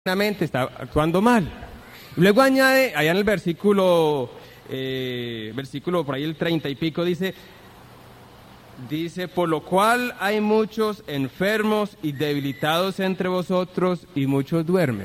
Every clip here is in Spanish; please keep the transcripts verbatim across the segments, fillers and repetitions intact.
está actuando mal. Luego añade, allá en el versículo, eh, versículo por ahí el treinta y pico, dice, dice, por lo cual hay muchos enfermos y debilitados entre vosotros y muchos duermen.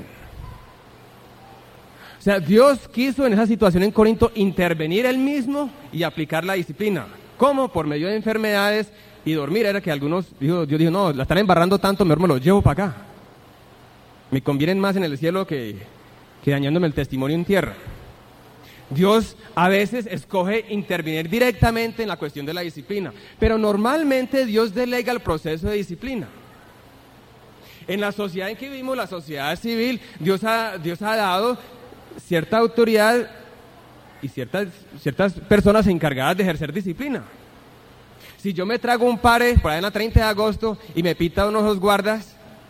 O sea, Dios quiso en esa situación en Corinto intervenir él mismo y aplicar la disciplina. ¿Cómo? Por medio de enfermedades y dormir. Era que algunos, dijo, yo digo, no, la están embarrando tanto, mejor me los llevo para acá. Me convienen más en el cielo que, que dañándome el testimonio en tierra. Dios a veces escoge intervenir directamente en la cuestión de la disciplina, pero normalmente Dios delega el proceso de disciplina. En la sociedad en que vivimos, la sociedad civil, Dios ha, Dios ha dado cierta autoridad y ciertas, ciertas personas encargadas de ejercer disciplina. Si yo me trago un pare por ahí en la treinta de agosto y me pita uno de los guardas,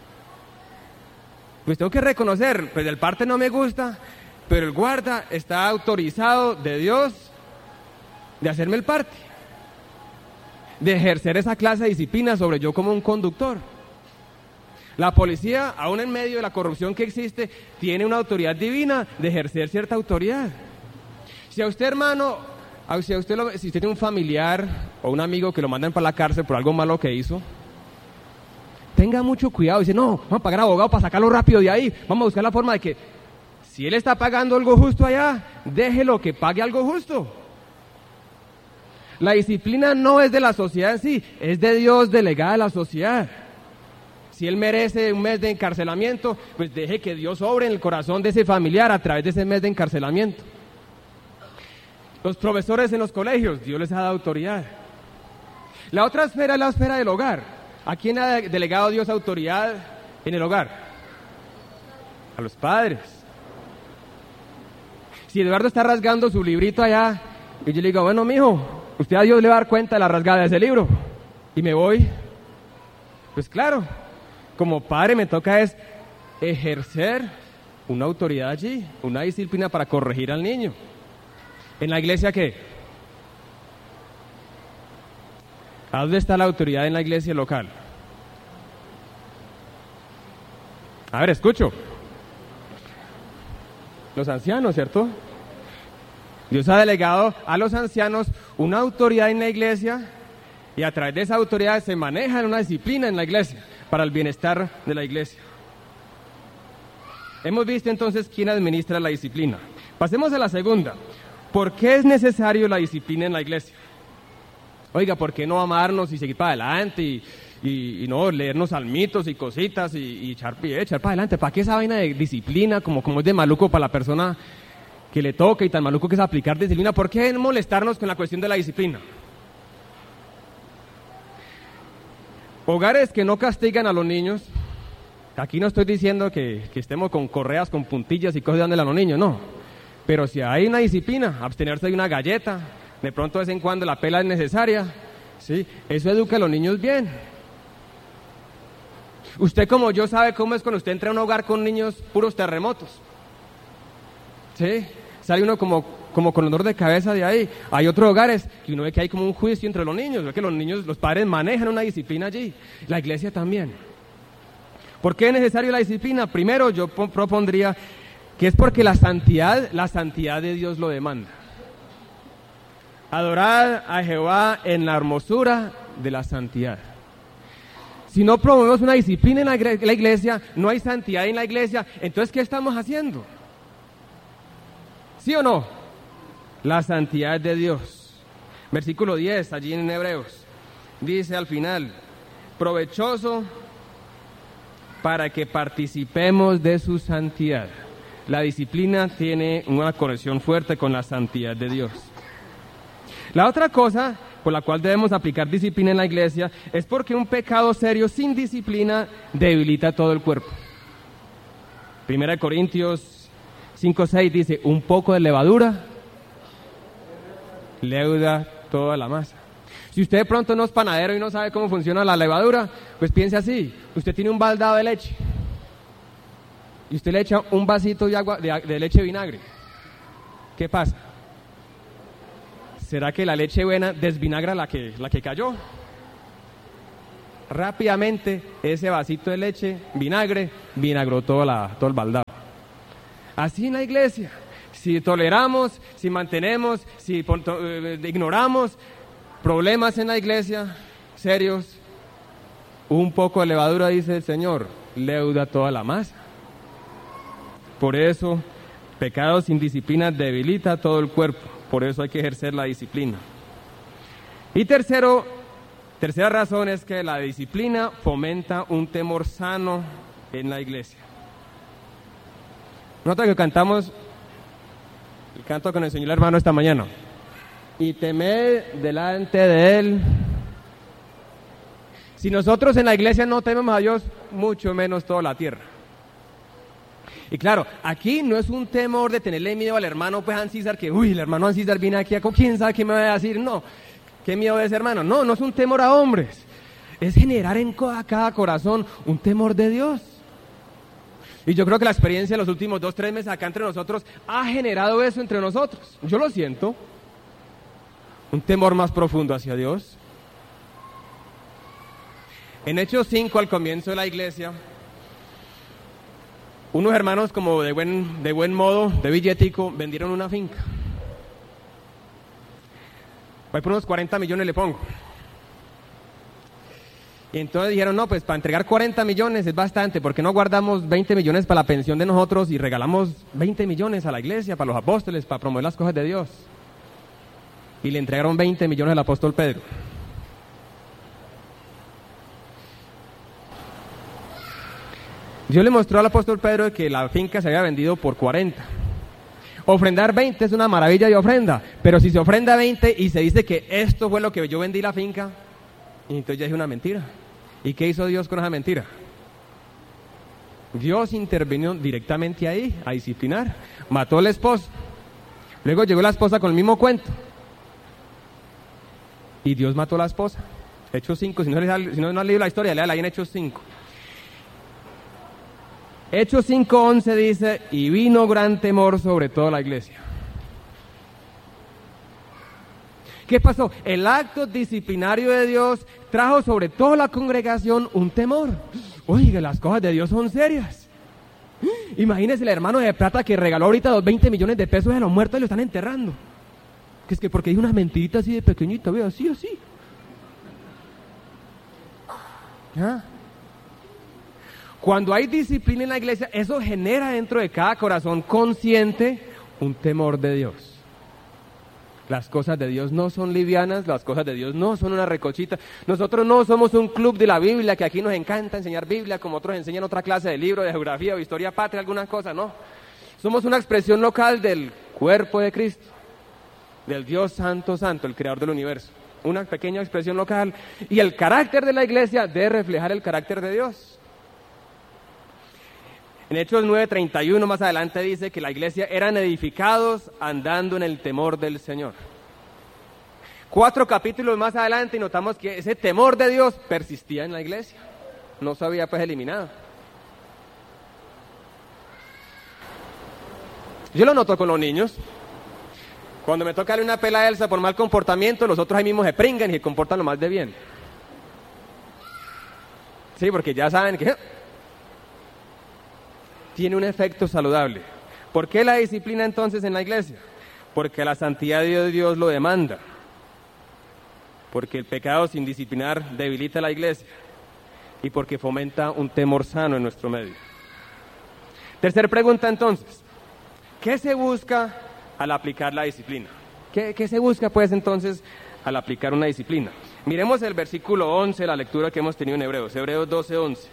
pues tengo que reconocer, pues el parte no me gusta, pero el guarda está autorizado de Dios de hacerme el parte, de ejercer esa clase de disciplina sobre yo como un conductor. La policía, aún en medio de la corrupción que existe, tiene una autoridad divina de ejercer cierta autoridad. Si a usted, hermano, si, a usted lo, si usted tiene un familiar o un amigo que lo mandan para la cárcel por algo malo que hizo, tenga mucho cuidado. Dice, no, vamos a pagar abogado para sacarlo rápido de ahí. Vamos a buscar la forma de que, si él está pagando algo justo allá, déjelo que pague algo justo. La disciplina no es de la sociedad en sí, es de Dios delegada a la sociedad. Si él merece un mes de encarcelamiento, pues deje que Dios obre en el corazón de ese familiar a través de ese mes de encarcelamiento. Los profesores en los colegios, Dios les ha dado autoridad. La otra esfera es la esfera del hogar. ¿A quién ha delegado Dios autoridad en el hogar? A los padres. Si Eduardo está rasgando su librito allá, y yo le digo, bueno, mijo, usted a Dios le va a dar cuenta de la rasgada de ese libro, y me voy, pues claro, como padre me toca es ejercer una autoridad allí, una disciplina para corregir al niño. ¿En la iglesia qué? ¿A dónde está la autoridad en la iglesia local? A ver, escucho. Los ancianos, ¿cierto? Dios ha delegado a los ancianos una autoridad en la iglesia y a través de esa autoridad se maneja una disciplina en la iglesia para el bienestar de la iglesia. Hemos visto entonces quién administra la disciplina. Pasemos a la segunda. ¿Por qué es necesario la disciplina en la iglesia? Oiga, ¿por qué no amarnos y seguir para adelante y, y, y no leernos salmitos y cositas y, y echar, echar para adelante? ¿Para qué esa vaina de disciplina como, como es de maluco para la persona que le toca y tan maluco que es aplicar disciplina? ¿Por qué molestarnos con la cuestión de la disciplina? Hogares que no castigan a los niños, aquí no estoy diciendo que, que estemos con correas, con puntillas y cosas dándole a los niños, no. Pero si hay una disciplina, abstenerse de una galleta, de pronto de vez en cuando la pela es necesaria, ¿sí? Eso educa a los niños bien. Usted como yo sabe cómo es cuando usted entra a un hogar con niños puros terremotos, ¿sí? Sale uno como, como con dolor de cabeza de ahí. Hay otros hogares que uno ve que hay como un juicio entre los niños, ve que los niños, los padres manejan una disciplina allí, la iglesia también. ¿Por qué es necesaria la disciplina? Primero yo propondría que es porque la santidad, la santidad de Dios lo demanda. Adorad a Jehová en la hermosura de la santidad. Si no promovemos una disciplina en la iglesia, no hay santidad en la iglesia, entonces ¿qué estamos haciendo? ¿Sí o no? La santidad de Dios. Versículo diez, allí en Hebreos, dice al final, provechoso para que participemos de su santidad. La disciplina tiene una conexión fuerte con la santidad de Dios. La otra cosa por la cual debemos aplicar disciplina en la iglesia es porque un pecado serio sin disciplina debilita todo el cuerpo. Primera de Corintios cinco seis dice, un poco de levadura leuda toda la masa. Si usted de pronto no es panadero y no sabe cómo funciona la levadura, pues piense así, usted tiene un baldado de leche y usted le echa un vasito de agua de, de leche vinagre. ¿Qué pasa? ¿Será que la leche buena desvinagra la que, la que cayó? rápidamente ese vasito de leche, vinagre, vinagró toda la, todo el baldado. Así en la iglesia, si toleramos, si mantenemos, si eh, ignoramos problemas en la iglesia, serios, un poco de levadura, dice el Señor, leuda toda la masa. Por eso, pecado sin disciplina debilita todo el cuerpo, por eso hay que ejercer la disciplina. Y tercero, tercera razón es que la disciplina fomenta un temor sano en la iglesia. Nota que cantamos el canto que nos enseñó el hermano esta mañana. Y temed delante de él. Si nosotros en la iglesia no tememos a Dios, mucho menos toda la tierra. Y claro, aquí no es un temor de tenerle miedo al hermano pues Ancísar, que uy, el hermano Ancísar viene aquí, ¿quién sabe qué me va a decir? No, qué miedo es, hermano. No, no es un temor a hombres. Es generar en cada corazón un temor de Dios. Y yo creo que la experiencia de los últimos dos, tres meses acá entre nosotros ha generado eso entre nosotros. Yo lo siento. Un temor más profundo hacia Dios. En Hechos cinco, al comienzo de la iglesia, unos hermanos como de buen, de buen modo, de billetico, vendieron una finca. Voy por unos cuarenta millones le pongo. Y entonces dijeron, no, pues para entregar cuarenta millones es bastante, ¿por qué no guardamos veinte millones para la pensión de nosotros y regalamos veinte millones a la iglesia, para los apóstoles, para promover las cosas de Dios? Y le entregaron veinte millones al apóstol Pedro. Dios le mostró al apóstol Pedro que la finca se había vendido por cuarenta. Ofrendar veinte es una maravilla de ofrenda, pero si se ofrenda veinte y se dice que esto fue lo que yo vendí la finca, entonces ya es una mentira. ¿Y qué hizo Dios con esa mentira? Dios intervino directamente ahí, a disciplinar. Mató al esposo. Luego llegó la esposa con el mismo cuento. Y Dios mató a la esposa. Hechos cinco, si no, si no, no has leído la historia, léala ahí en Hechos cinco. Hechos cinco once dice, y vino gran temor sobre toda la iglesia. ¿Qué pasó? El acto disciplinario de Dios trajo sobre toda la congregación un temor. Oiga, las cosas de Dios son serias. Imagínese el hermano de plata que regaló ahorita los veinte millones de pesos a los muertos y lo están enterrando. Que es que porque hay una mentirita así de pequeñita, vea, así, así. ¿Ah? Cuando hay disciplina en la iglesia, eso genera dentro de cada corazón consciente un temor de Dios. Las cosas de Dios no son livianas, las cosas de Dios no son una recochita. Nosotros no somos un club de la Biblia, que aquí nos encanta enseñar Biblia, como otros enseñan otra clase de libro, de geografía o historia patria, alguna cosa, no. Somos una expresión local del cuerpo de Cristo, del Dios Santo Santo, el creador del universo. Una pequeña expresión local. Y el carácter de la iglesia debe reflejar el carácter de Dios. En Hechos nueve treinta y uno más adelante dice que la iglesia eran edificados andando en el temor del Señor. Cuatro capítulos más adelante y notamos que ese temor de Dios persistía en la iglesia. No se había pues eliminado. Yo lo noto con los niños. Cuando me toca darle una pela a Elsa por mal comportamiento, los otros ahí mismos se pringan y se comportan lo más de bien. Sí, porque ya saben que tiene un efecto saludable. ¿Por qué la disciplina entonces en la iglesia? Porque la santidad de Dios lo demanda. Porque el pecado sin disciplinar debilita la iglesia. Y porque fomenta un temor sano en nuestro medio. Tercera pregunta entonces. ¿Qué se busca al aplicar la disciplina? ¿Qué, qué se busca pues entonces al aplicar una disciplina? Miremos el versículo once, la lectura que hemos tenido en Hebreos. Hebreos doce once.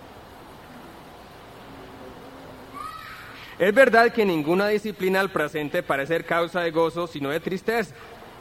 Es verdad que ninguna disciplina al presente parece ser causa de gozo, sino de tristeza.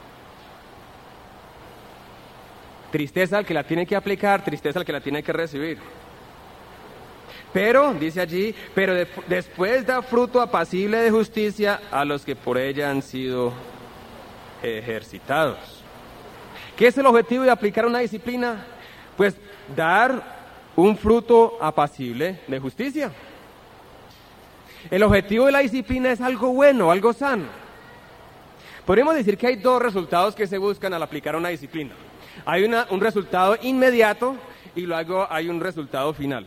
Tristeza al que la tiene que aplicar, tristeza al que la tiene que recibir. Pero, dice allí, pero de, después da fruto apacible de justicia a los que por ella han sido ejercitados. ¿Qué es el objetivo de aplicar una disciplina? Pues dar un fruto apacible de justicia. El objetivo de la disciplina es algo bueno, algo sano. Podríamos decir que hay dos resultados que se buscan al aplicar una disciplina. Hay una, un resultado inmediato y luego hay un resultado final.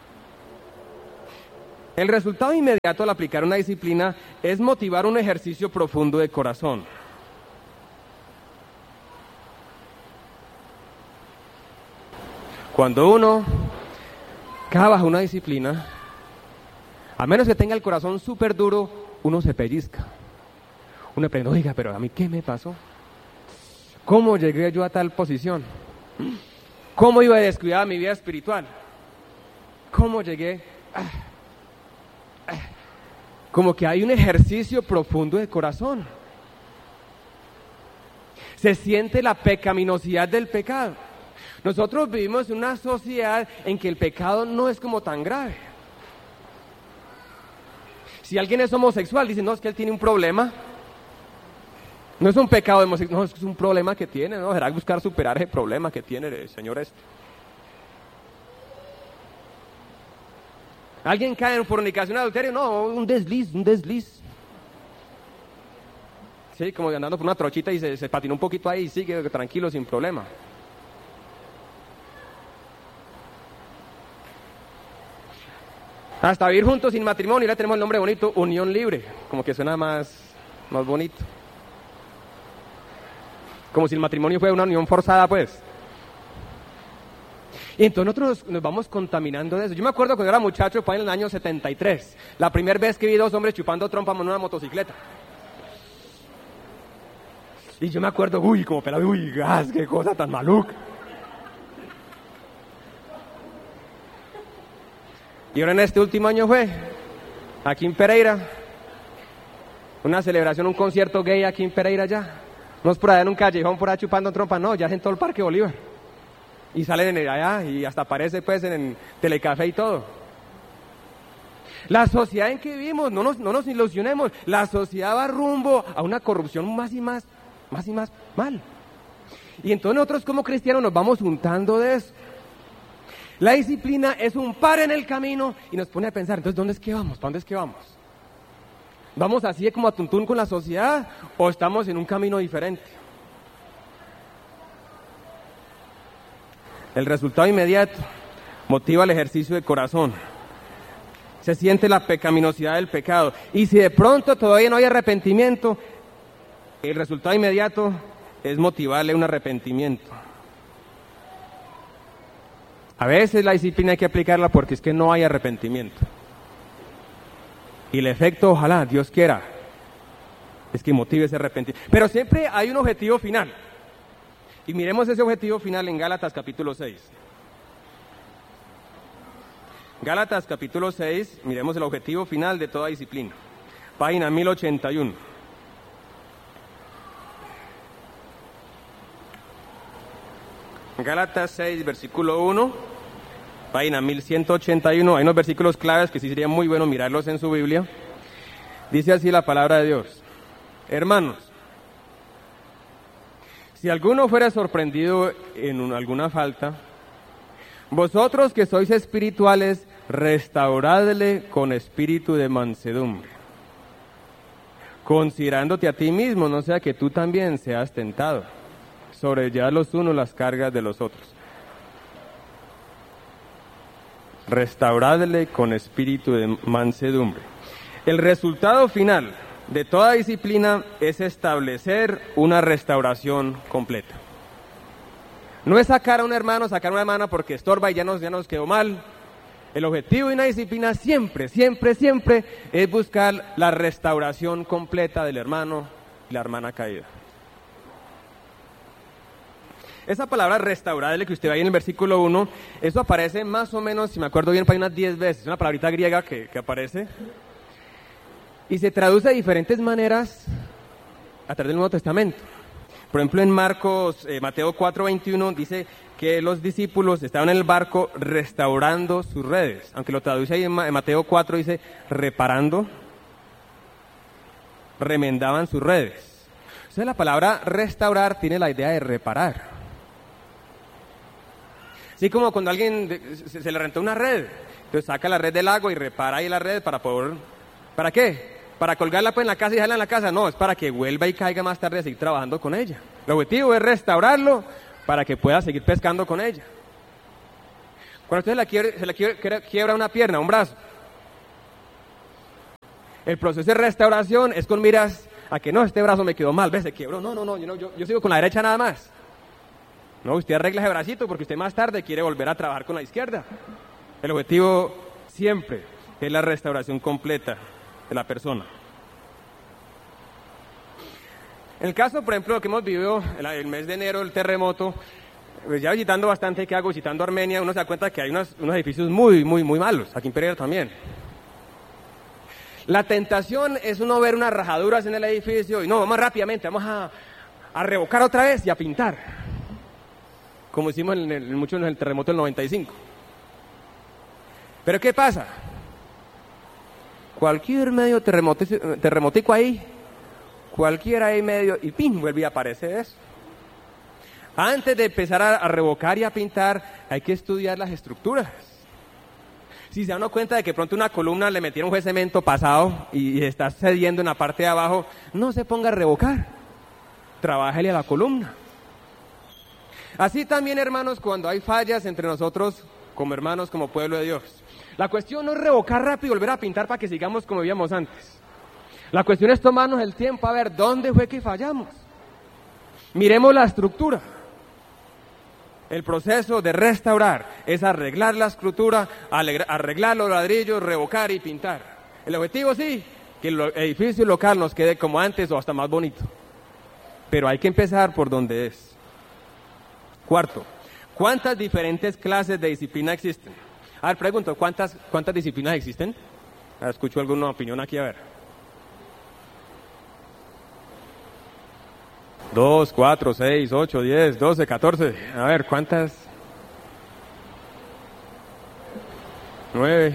El resultado inmediato al aplicar una disciplina es motivar un ejercicio profundo de corazón. Cuando uno cae bajo una disciplina, a menos que tenga el corazón súper duro, uno se pellizca. Uno pregunta, oiga, pero ¿a mí qué me pasó? ¿Cómo llegué yo a tal posición? ¿Cómo iba a descuidar mi vida espiritual? ¿Cómo llegué? Ah, ah. Como que hay un ejercicio profundo de corazón. Se siente la pecaminosidad del pecado. Nosotros vivimos en una sociedad en que el pecado no es como tan grave. Si alguien es homosexual, dice, no, es que él tiene un problema. No es un pecado de homosexual, no, es que es un problema que tiene, ¿no? Será buscar superar ese problema que tiene el señor este. Alguien cae en fornicación, adulterio, no, un desliz, un desliz. Sí, como andando por una trochita y se, se patinó un poquito ahí y sigue tranquilo, sin problema. Hasta vivir juntos sin matrimonio, le tenemos el nombre bonito, unión libre, como que suena más, más bonito. Como si el matrimonio fuera una unión forzada, pues. Y entonces nosotros nos vamos contaminando de eso. Yo me acuerdo cuando era muchacho, fue en el año setenta y tres, la primera vez que vi dos hombres chupando trompa en una motocicleta. Y yo me acuerdo, uy, como pelado, uy, gas, qué cosa tan maluca. Y ahora en este último año fue, aquí en Pereira, una celebración, un concierto gay aquí en Pereira ya. No es por allá en un callejón, por allá chupando trompa, no, ya es en todo el Parque Bolívar. Y salen en allá y hasta aparece pues en el Telecafé y todo. La sociedad en que vivimos, no nos, no nos ilusionemos, la sociedad va rumbo a una corrupción más y más, más y más mal. Y entonces nosotros como cristianos nos vamos juntando de eso. La disciplina es un par en el camino y nos pone a pensar, entonces, ¿dónde es que vamos? ¿Para dónde es que vamos? ¿Vamos así como a tuntún con la sociedad o estamos en un camino diferente? El resultado inmediato motiva el ejercicio de corazón. Se siente la pecaminosidad del pecado. Y si de pronto todavía no hay arrepentimiento, el resultado inmediato es motivarle un arrepentimiento. A veces la disciplina hay que aplicarla porque es que no hay arrepentimiento. Y el efecto, ojalá, Dios quiera, es que motive ese arrepentimiento. Pero siempre hay un objetivo final. Y miremos ese objetivo final en Gálatas capítulo seis. Gálatas capítulo seis, miremos el objetivo final de toda disciplina. Página mil ochenta y uno. Gálatas seis, versículo uno, página mil ciento ochenta y uno, hay unos versículos claves que sí sería muy bueno mirarlos en su Biblia. Dice así la palabra de Dios: hermanos, si alguno fuera sorprendido en un, alguna falta, vosotros que sois espirituales, restauradle con espíritu de mansedumbre, considerándote a ti mismo, no sea que tú también seas tentado. Sobrellevad los unos las cargas de los otros. Restauradle con espíritu de mansedumbre. El resultado final de toda disciplina es establecer una restauración completa. No es sacar a un hermano, sacar a una hermana porque estorba y ya nos, ya nos quedó mal. El objetivo de una disciplina siempre, siempre, siempre es buscar la restauración completa del hermano y la hermana caída. Esa palabra restaurarle que usted ve ahí en el versículo uno, eso aparece más o menos, si me acuerdo bien, para unas diez veces. Es una palabrita griega que, que aparece. Y se traduce de diferentes maneras a través del Nuevo Testamento. Por ejemplo, en Marcos, eh, Mateo cuatro veintiuno dice que los discípulos estaban en el barco restaurando sus redes. Aunque lo traduce ahí en, Ma- en Mateo cuatro, dice reparando, remendaban sus redes. O sea, la palabra restaurar tiene la idea de reparar. Así como cuando alguien de, se, se le rentó una red, entonces saca la red del agua y repara ahí la red para poder... ¿Para qué? ¿Para colgarla pues en la casa y dejarla en la casa? No, es para que vuelva y caiga más tarde a seguir trabajando con ella. El objetivo es restaurarlo para que pueda seguir pescando con ella. Cuando usted se le quiebra, se le quiebra, quiebra una pierna, un brazo, el proceso de restauración es con miras a que no, este brazo me quedó mal, ¿ves? Se quebró. No, no, no, yo, yo, yo sigo con la derecha nada más. No, usted arregla ese bracito porque usted más tarde quiere volver a trabajar con la izquierda. El objetivo siempre es la restauración completa de la persona. En el caso, por ejemplo, que hemos vivido el, el mes de enero, el terremoto, pues ya visitando bastante, ¿qué hago? Visitando Armenia, uno se da cuenta que hay unos, unos edificios muy, muy, muy malos, aquí en Pereira también. La tentación es uno ver unas rajaduras en el edificio y no, vamos rápidamente, vamos a, a revocar otra vez y a pintar, como hicimos en, el, en mucho en el terremoto del noventa y cinco. Pero ¿qué pasa? Cualquier medio terremotico, terremotico ahí, cualquiera ahí medio, y ¡pim!, vuelve a aparecer eso. Antes de empezar a, a revocar y a pintar, hay que estudiar las estructuras. Si se dan cuenta de que pronto una columna le metieron un cemento pasado y, y está cediendo en la parte de abajo, no se ponga a revocar, trabájele a la columna. Así también, hermanos, cuando hay fallas entre nosotros como hermanos, como pueblo de Dios, la cuestión no es revocar rápido y volver a pintar para que sigamos como vivíamos antes. La cuestión es tomarnos el tiempo a ver dónde fue que fallamos. Miremos la estructura. El proceso de restaurar es arreglar la estructura, arreglar los ladrillos, revocar y pintar. El objetivo sí, que el edificio local nos quede como antes o hasta más bonito. Pero hay que empezar por donde es. Cuarto, ¿cuántas diferentes clases de disciplina existen? A ver, pregunto, ¿cuántas, cuántas disciplinas existen? A ver, escucho alguna opinión aquí, a ver. Dos, cuatro, seis, ocho, diez, doce, catorce. A ver, ¿cuántas? Nueve.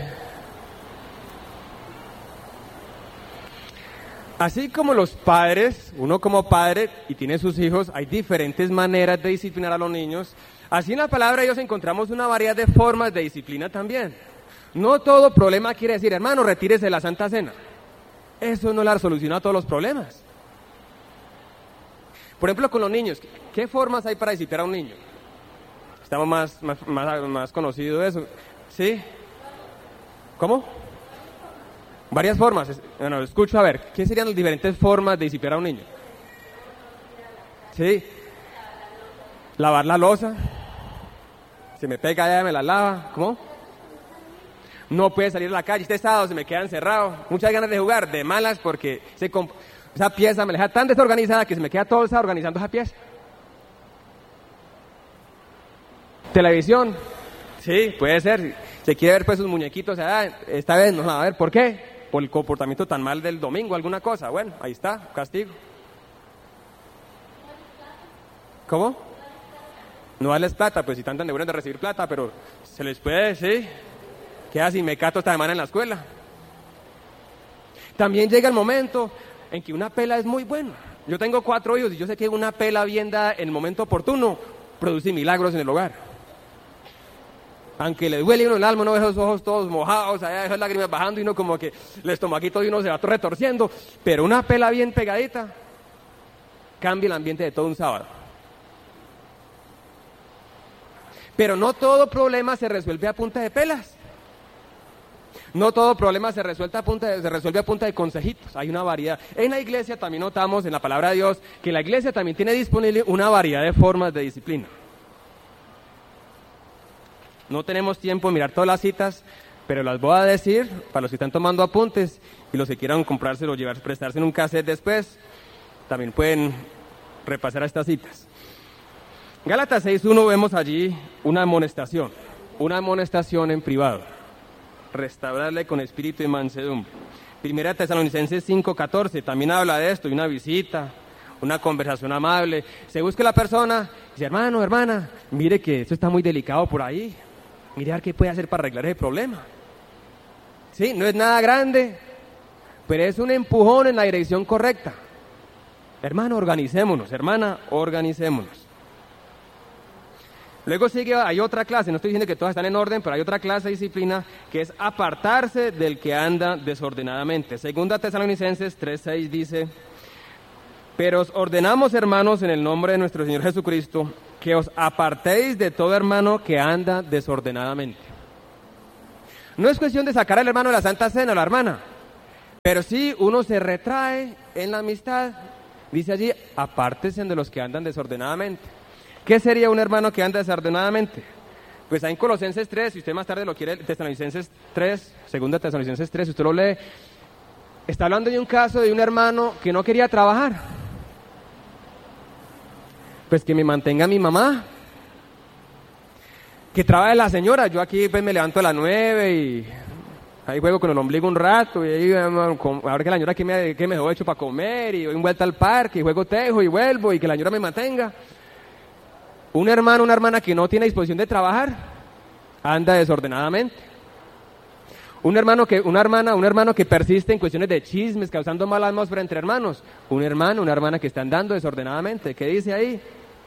Así como los padres, uno como padre y tiene sus hijos, hay diferentes maneras de disciplinar a los niños. Así en la palabra de Dios encontramos una variedad de formas de disciplina también. No todo problema quiere decir, hermano, retírese de la Santa Cena. Eso no la soluciona a todos los problemas. Por ejemplo, con los niños, ¿qué formas hay para disciplinar a un niño? Estamos más, más, más, más conocidos de eso. ¿Sí? ¿Cómo? Varias formas. Bueno, escucho a ver, ¿qué serían las diferentes formas de disciplinar a un niño? ¿Sí? Lavar la loza. Se me pega allá, me la lava. ¿Cómo? No puede salir a la calle, este sábado se me queda encerrado. Muchas ganas de jugar, de malas, porque se comp- esa pieza me la deja tan desorganizada que se me queda todo el sábado organizando esa pieza. Televisión. Sí, puede ser. Se quiere ver pues sus muñequitos, ah, esta vez no, a ver, ¿por qué? Por el comportamiento tan mal del domingo, alguna cosa. Bueno, ahí está, castigo. ¿Cómo? No darles plata, pues si están tan de buenos de recibir plata, pero se les puede, sí. Queda sin mecato esta semana en la escuela. También llega el momento en que una pela es muy buena. Yo tengo cuatro hijos y yo sé que una pela bien dada en el momento oportuno produce milagros en el hogar. Aunque le duele uno el alma, uno ve esos ojos todos mojados, allá esas lágrimas bajando y uno como que el estomaquito de uno se va retorciendo, pero una pela bien pegadita cambia el ambiente de todo un sábado. Pero no todo problema se resuelve a punta de pelas. No todo problema se resuelve a punta de, se resuelve a punta de consejitos. Hay una variedad. En la iglesia también notamos en la palabra de Dios que la iglesia también tiene disponible una variedad de formas de disciplina. No tenemos tiempo de mirar todas las citas, pero las voy a decir para los que están tomando apuntes y los que quieran comprárselo o llevar, prestarse en un cassette después, también pueden repasar a estas citas. Gálatas seis uno vemos allí una amonestación, una amonestación en privado. Restaurarle con espíritu y mansedumbre. Primera Tesalonicenses cinco catorce también habla de esto, de una visita, una conversación amable. Se busca la persona, dice, hermano, hermana, mire que esto está muy delicado por ahí. Mire a ver qué puede hacer para arreglar ese problema. Sí, no es nada grande, pero es un empujón en la dirección correcta. Hermano, organicémonos, hermana, organicémonos. Luego sigue, hay otra clase, no estoy diciendo que todas están en orden, pero hay otra clase de disciplina que es apartarse del que anda desordenadamente. Segunda Tesalonicenses tres seis dice, pero os ordenamos, hermanos, en el nombre de nuestro Señor Jesucristo, que os apartéis de todo hermano que anda desordenadamente. No es cuestión de sacar al hermano de la Santa Cena o la hermana, pero sí uno se retrae en la amistad. Dice allí, apártense de los que andan desordenadamente. ¿Qué sería un hermano que anda desordenadamente? Pues ahí en Colosenses tres, si usted más tarde lo quiere, Tesalonicenses tres, segunda Tesalonicenses tres, si usted lo lee, está hablando de un caso de un hermano que no quería trabajar. Pues que me mantenga mi mamá, que trabaje la señora. Yo aquí pues me levanto a las nueve y ahí juego con el ombligo un rato y ahí ahora que la señora que me, que me dejó hecho para comer y doy un vuelta al parque y juego tejo y vuelvo y que la señora me mantenga. Un hermano, una hermana que no tiene disposición de trabajar, anda desordenadamente. Un hermano que, una hermana, un hermano que persiste en cuestiones de chismes, causando mala atmósfera entre hermanos. Un hermano, una hermana que está andando desordenadamente. ¿Qué dice ahí?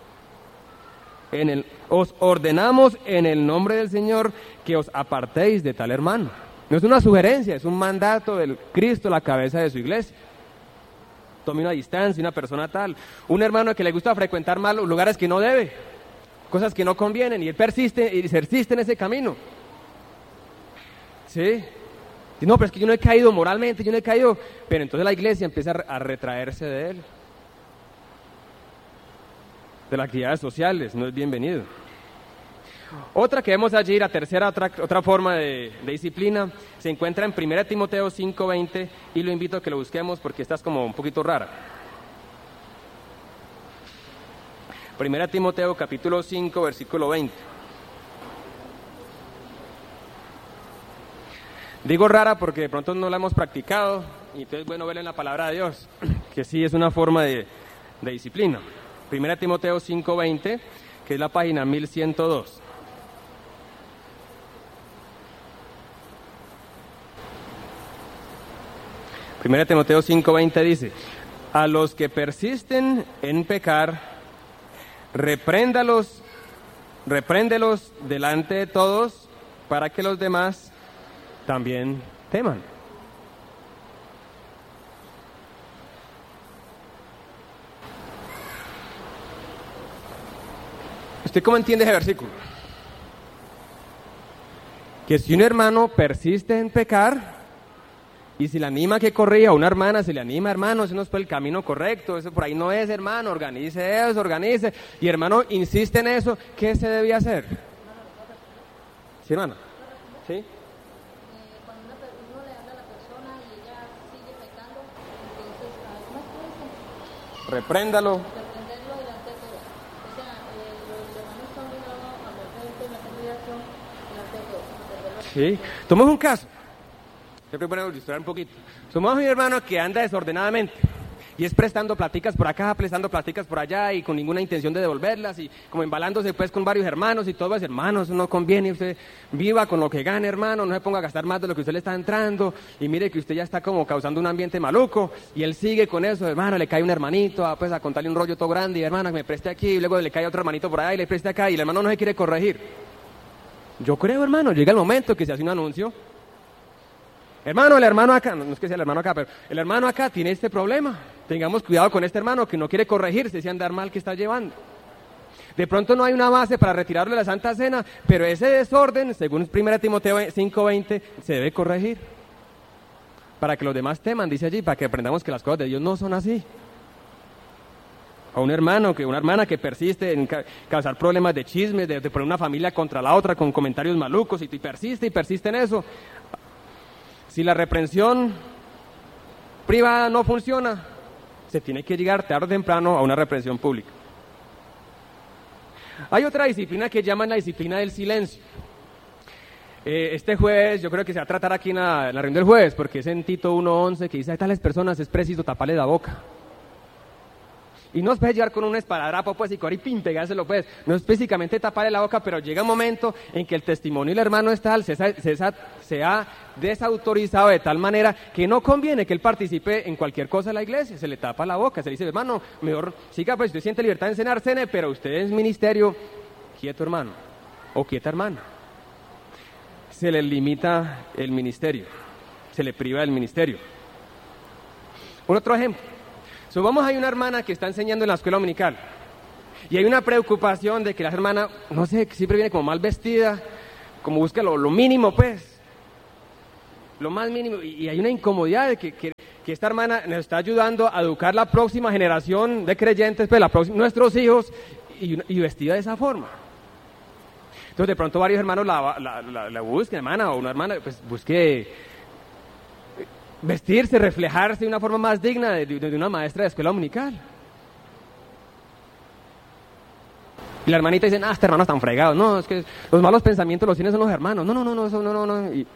En el, os ordenamos en el nombre del Señor que os apartéis de tal hermano. No es una sugerencia, es un mandato del Cristo, la cabeza de su iglesia. Tome una distancia, una persona tal. Un hermano que le gusta frecuentar malos lugares que no debe, cosas que no convienen, y él persiste y persiste en ese camino. ¿Sí? No, pero es que yo no he caído moralmente, yo no he caído. Pero entonces la iglesia empieza a retraerse de él. De las actividades sociales, no es bienvenido. Otra que vemos allí, la tercera, otra, otra forma de, de disciplina, se encuentra en primera Timoteo cinco veinte, y lo invito a que lo busquemos porque esta es como un poquito rara. primera Timoteo capítulo cinco, versículo veinte. Digo rara porque de pronto no la hemos practicado, y entonces es bueno verla en la palabra de Dios, que sí es una forma de, de disciplina. primera Timoteo cinco veinte, que es la página mil ciento dos. primera Timoteo cinco veinte dice, a los que persisten en pecar, repréndalos, repréndelos delante de todos, para que los demás también teman. ¿Usted cómo entiende ese versículo? Que si un hermano persiste en pecar, y si le anima a que corrija, una hermana se le anima, hermano, ese no es por el camino correcto, eso por ahí no es, hermano, organice eso, organice, y hermano insiste en eso, ¿qué se debía hacer? ¿Sí, hermano? ¿Sí? Cuando uno le habla a la persona y ella sigue pecando, entonces, ¿cómo es que dice? Repréndalo. Reprenderlo delante de todos. O sea, eh, los hermanos están obligados a hablar frente en la congregación delante de todos. Reprenderlo. Sí, tomemos un caso. Siempre podemos ilustrar un poquito. Somos un hermano que anda desordenadamente y es prestando platicas por acá, prestando platicas por allá y con ninguna intención de devolverlas y como embalándose pues con varios hermanos y todo, pues hermanos, no conviene, usted viva con lo que gane, hermano, no se ponga a gastar más de lo que usted le está entrando y mire que usted ya está como causando un ambiente maluco y él sigue con eso, hermano, le cae un hermanito a, pues a contarle un rollo todo grande y hermano que me preste aquí y luego le cae otro hermanito por allá y le preste acá y el hermano no se quiere corregir. Yo creo, hermano, llega el momento que se hace un anuncio. Hermano, el hermano acá, no es que sea el hermano acá, pero el hermano acá tiene este problema. Tengamos cuidado con este hermano que no quiere corregirse, ese andar mal que está llevando. De pronto no hay una base para retirarlo de la Santa Cena, pero ese desorden, según primera Timoteo cinco veinte, se debe corregir. Para que los demás teman, dice allí, para que aprendamos que las cosas de Dios no son así. A un hermano, que una hermana que persiste en ca- causar problemas de chismes, de, de poner una familia contra la otra con comentarios malucos, y, y persiste y persiste en eso. Si la reprensión privada no funciona, se tiene que llegar tarde o temprano a una reprensión pública. Hay otra disciplina que llaman la disciplina del silencio. Eh, este jueves, yo creo que se va a tratar aquí en la, en la reunión del jueves, porque es en Tito uno once que dice, a tales personas es preciso taparle la boca. Y no es puede llegar con un esparadrapo, pues, y correr y pim, pegárselo, pues. No es físicamente taparle la boca, pero llega un momento en que el testimonio del hermano es tal, se, se, se ha desautorizado de tal manera que no conviene que él participe en cualquier cosa de la iglesia. Se le tapa la boca, se le dice, hermano, mejor siga, pues, usted siente libertad en cenar, cene, pero usted es ministerio, quieto, hermano, o quieta, hermana. Se le limita el ministerio, se le priva del ministerio. Un otro ejemplo. So, vamos, hay una hermana que está enseñando en la escuela dominical y hay una preocupación de que la hermana, no sé, siempre viene como mal vestida, como busca lo, lo mínimo, pues, lo más mínimo, y, y hay una incomodidad de que, que, que esta hermana nos está ayudando a educar la próxima generación de creyentes, pues la próxima, nuestros hijos, y, y vestida de esa forma. Entonces de pronto varios hermanos la, la, la, la busquen, hermana, o una hermana, pues busque vestirse, reflejarse de una forma más digna de, de, de una maestra de escuela dominical. Y la hermanita dice, ah, este hermano están fregados. No, es que los malos pensamientos los tienen son los hermanos. No, no, no, no, eso no, no, no. Y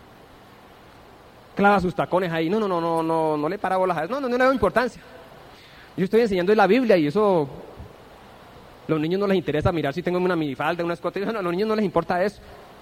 clava sus tacones ahí. No, no, no, no, no, no le para bolas a eso. No, no, no le doy importancia. Yo estoy enseñando en la Biblia y eso, los niños no les interesa mirar si tengo una minifalda, una escote. No, no, a los niños no les importa eso.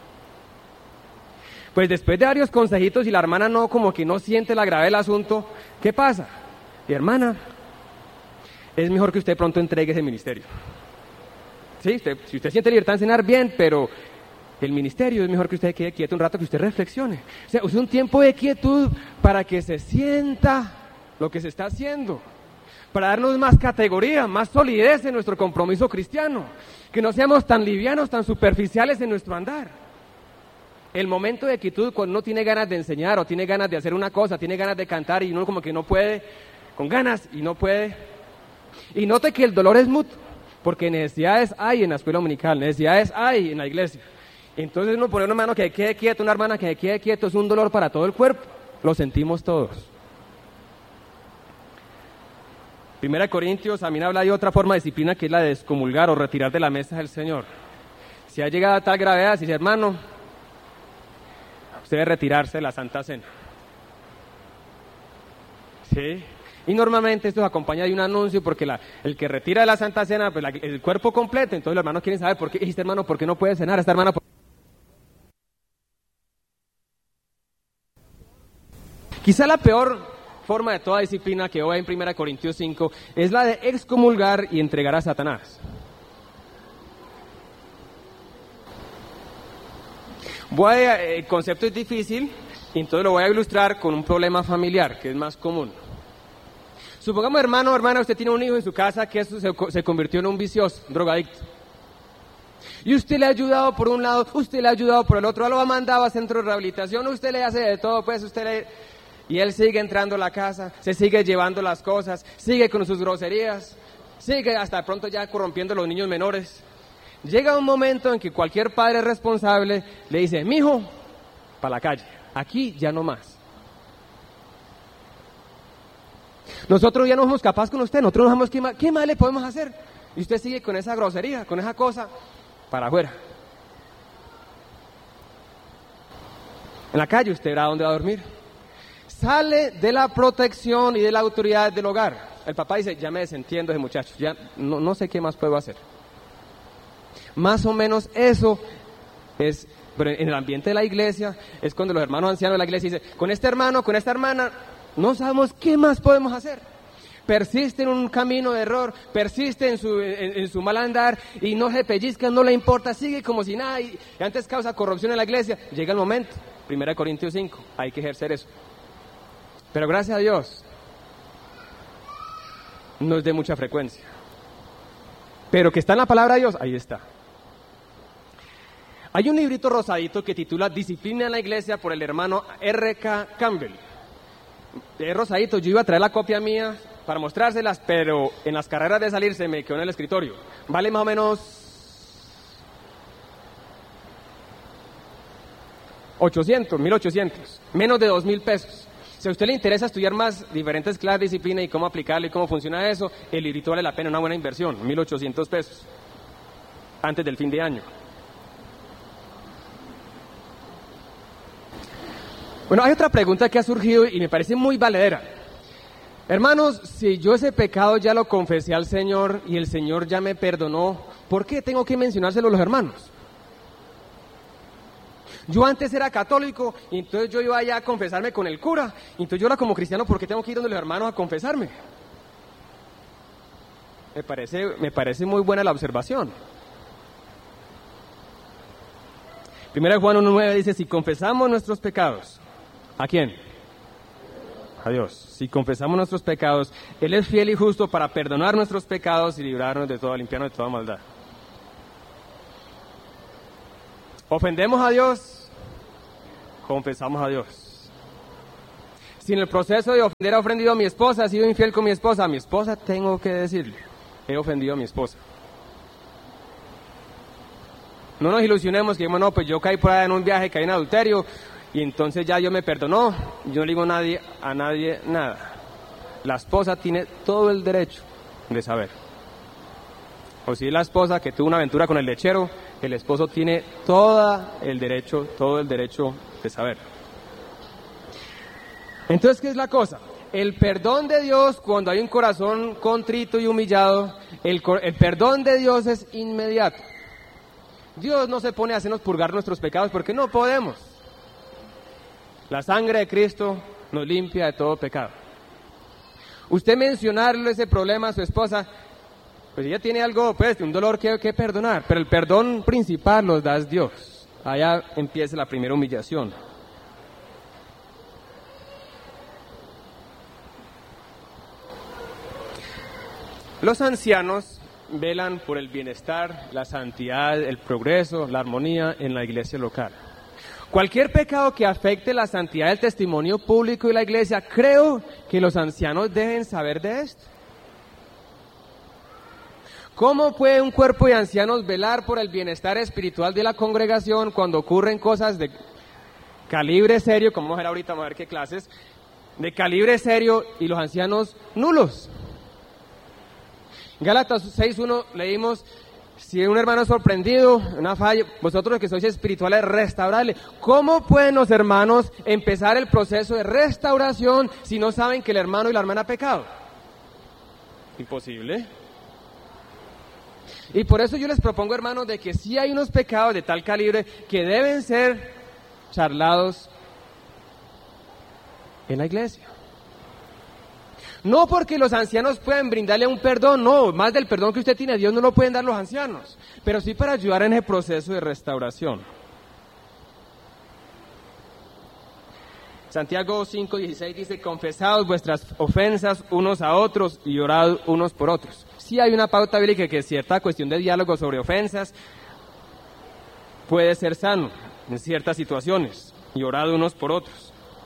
Pues después de varios consejitos y la hermana no, como que no siente la gravedad del asunto, ¿qué pasa? Y hermana, es mejor que usted pronto entregue ese ministerio. Sí, usted, si usted siente libertad de enseñar, bien, pero el ministerio es mejor que usted quede quieto un rato, que usted reflexione. O sea, use un tiempo de quietud para que se sienta lo que se está haciendo, para darnos más categoría, más solidez en nuestro compromiso cristiano, que no seamos tan livianos, tan superficiales en nuestro andar. El momento de quietud, cuando uno tiene ganas de enseñar o tiene ganas de hacer una cosa, tiene ganas de cantar y uno como que no puede, con ganas y no puede. Y note que el dolor es mutuo. Porque necesidades hay en la escuela dominical, necesidades hay en la iglesia. Entonces uno pone un hermano que quede quieto, una hermana que quede quieto, es un dolor para todo el cuerpo. Lo sentimos todos. Primera de Corintios también habla de otra forma de disciplina que es la de excomulgar o retirar de la mesa del Señor. Si ha llegado a tal gravedad, dice, hermano, usted debe retirarse de la Santa Cena. ¿Sí? Y normalmente esto se acompaña de un anuncio porque la, el que retira de la Santa Cena, pues la, el cuerpo completo, entonces los hermanos quieren saber por qué, este hermano, ¿por qué no puede cenar? Esta hermana, ¿por... Quizá la peor forma de toda disciplina que hoy en Primera de Corintios cinco es la de excomulgar y entregar a Satanás. Voy a, el concepto es difícil, y entonces lo voy a ilustrar con un problema familiar, que es más común. Supongamos, hermano o hermana, usted tiene un hijo en su casa que eso se, se convirtió en un vicioso, un drogadicto. Y usted le ha ayudado por un lado, usted le ha ayudado por el otro, lo ha mandado a centro de rehabilitación, usted le hace de todo, pues usted le... Y él sigue entrando a la casa, se sigue llevando las cosas, sigue con sus groserías, sigue hasta de pronto ya corrompiendo a los niños menores. Llega un momento en que cualquier padre responsable le dice, mijo, para la calle, aquí ya no más. Nosotros ya no somos capaces con usted, nosotros no sabemos qué más, qué más le podemos hacer. Y usted sigue con esa grosería, con esa cosa, para afuera. En la calle usted verá dónde va a dormir. Sale de la protección y de la autoridad del hogar. El papá dice, ya me desentiendo de muchachos, ya no, no sé qué más puedo hacer. Más o menos eso es, pero en el ambiente de la iglesia, es cuando los hermanos ancianos de la iglesia dicen, con este hermano, con esta hermana, no sabemos qué más podemos hacer. Persiste en un camino de error, persiste en su, en, en su mal andar y no se pellizca, no le importa, sigue como si nada y, y antes causa corrupción en la iglesia. Llega el momento, Primera de Corintios cinco, hay que ejercer eso. Pero gracias a Dios, no es de mucha frecuencia. Pero que está en la palabra de Dios, ahí está. Hay un librito rosadito que titula Disciplina en la Iglesia por el hermano R K Campbell. Es rosadito, yo iba a traer la copia mía para mostrárselas, pero en las carreras de salir se me quedó en el escritorio. Vale más o menos ochocientos, mil ochocientos, menos de dos mil pesos. Si a usted le interesa estudiar más diferentes clases de disciplina y cómo aplicarlo y cómo funciona eso, el librito vale la pena, una buena inversión, mil ochocientos pesos, antes del fin de año. Bueno, hay otra pregunta que ha surgido y me parece muy valedera. Hermanos, si yo ese pecado ya lo confesé al Señor y el Señor ya me perdonó, ¿por qué tengo que mencionárselo a los hermanos? Yo antes era católico y entonces yo iba allá a confesarme con el cura, y entonces yo ahora como cristiano, ¿por qué tengo que ir donde los hermanos a confesarme? Me parece, me parece muy buena la observación. Primera de Juan uno nueve dice, si confesamos nuestros pecados, ¿a quién? A Dios. Si confesamos nuestros pecados, Él es fiel y justo para perdonar nuestros pecados y librarnos de todo, limpiarnos de toda maldad. Ofendemos a Dios, confesamos a Dios. Si en el proceso de ofender he ofendido a mi esposa, he sido infiel con mi esposa, a mi esposa tengo que decirle, he ofendido a mi esposa. No nos ilusionemos que digamos, no, pues yo caí por allá en un viaje, caí en adulterio, y entonces ya yo me perdonó, yo no le digo a nadie, a nadie nada. La esposa tiene todo el derecho de saber. O si es la esposa que tuvo una aventura con el lechero, el esposo tiene todo el derecho, todo el derecho de saber. Entonces, ¿qué es la cosa? El perdón de Dios, cuando hay un corazón contrito y humillado, el, el perdón de Dios es inmediato. Dios no se pone a hacernos purgar nuestros pecados porque no podemos. La sangre de Cristo nos limpia de todo pecado. Usted mencionarle ese problema a su esposa, pues ella tiene algo, pues, un dolor que, que perdonar, pero el perdón principal lo da Dios. Allá empieza la primera humillación. Los ancianos velan por el bienestar, la santidad, el progreso, la armonía en la iglesia local. Cualquier pecado que afecte la santidad del testimonio público y la iglesia, creo que los ancianos deben saber de esto. ¿Cómo puede un cuerpo de ancianos velar por el bienestar espiritual de la congregación cuando ocurren cosas de calibre serio, como vamos a ver ahorita, vamos a ver qué clases, de calibre serio y los ancianos nulos? Gálatas seis uno leímos, si un hermano es sorprendido, una falla, vosotros que sois espirituales, restaurarle. ¿Cómo pueden los hermanos empezar el proceso de restauración si no saben que el hermano y la hermana han pecado? Imposible. Y por eso yo les propongo, hermanos, de que sí hay unos pecados de tal calibre que deben ser charlados en la iglesia. No porque los ancianos puedan brindarle un perdón, no, más del perdón que usted tiene, Dios no lo pueden dar los ancianos, pero sí para ayudar en ese proceso de restauración. Santiago cinco dieciséis dice, confesaos vuestras ofensas unos a otros y orad unos por otros. Sí hay una pauta bíblica que cierta cuestión de diálogo sobre ofensas puede ser sano en ciertas situaciones, y orad unos por otros.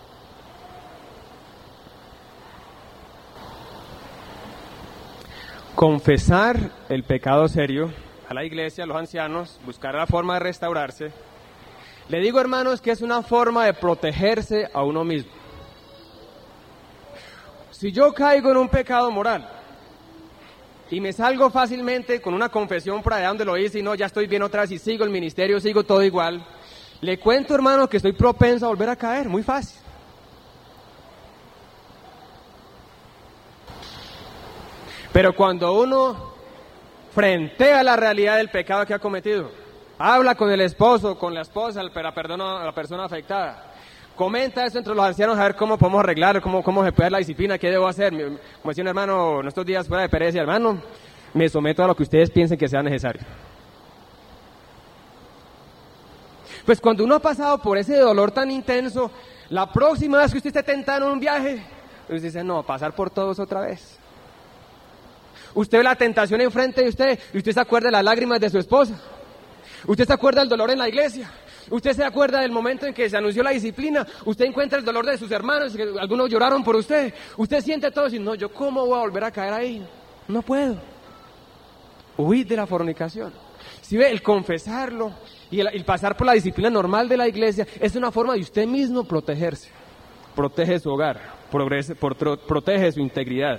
Confesar el pecado serio a la iglesia, a los ancianos, buscar la forma de restaurarse. Le digo, hermanos, que es una forma de protegerse a uno mismo. Si yo caigo en un pecado moral y me salgo fácilmente con una confesión por allá donde lo hice y no, ya estoy bien otra vez y sigo el ministerio, sigo todo igual, le cuento, hermano, que estoy propenso a volver a caer, muy fácil. Pero cuando uno frentea la realidad del pecado que ha cometido, habla con el esposo, con la esposa, la persona, la persona afectada, comenta eso entre los ancianos a ver cómo podemos arreglar, cómo, cómo se puede dar la disciplina, qué debo hacer. Como decía un hermano en estos días fuera de pereza, hermano, me someto a lo que ustedes piensen que sea necesario. Pues cuando uno ha pasado por ese dolor tan intenso, la próxima vez que usted esté tentado en un viaje, usted dice, no, pasar por todos otra vez. Usted ve la tentación enfrente de usted y usted se acuerda de las lágrimas de su esposa. Usted se acuerda del dolor en la iglesia. Usted se acuerda del momento en que se anunció la disciplina. Usted encuentra el dolor de sus hermanos, que algunos lloraron por usted. Usted siente todo y dice, no, ¿yo cómo voy a volver a caer ahí? No puedo. Huir de la fornicación. Si ve, el confesarlo y el, el pasar por la disciplina normal de la iglesia es una forma de usted mismo protegerse. Protege su hogar, progrese, por, protege su integridad.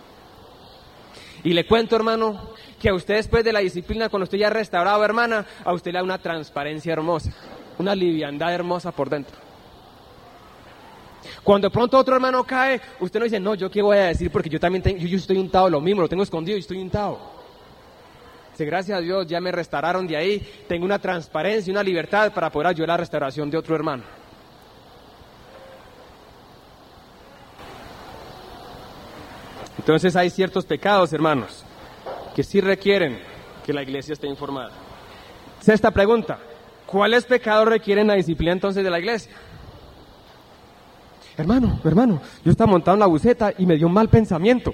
Y le cuento, hermano, que a usted después de la disciplina, cuando usted ya restaurado, hermana, a usted le da una transparencia hermosa, una liviandad hermosa por dentro. Cuando de pronto otro hermano cae, usted no dice, no, ¿yo qué voy a decir? Porque yo también tengo, yo, yo estoy untado lo mismo, lo tengo escondido y estoy untado. Dice, gracias a Dios, ya me restauraron de ahí, tengo una transparencia, una libertad para poder ayudar a la restauración de otro hermano. Entonces hay ciertos pecados, hermanos, que sí requieren que la iglesia esté informada. Sexta pregunta, ¿cuáles pecados requieren la disciplina entonces de la iglesia? Hermano, hermano, yo estaba montado en la buseta y me dio un mal pensamiento.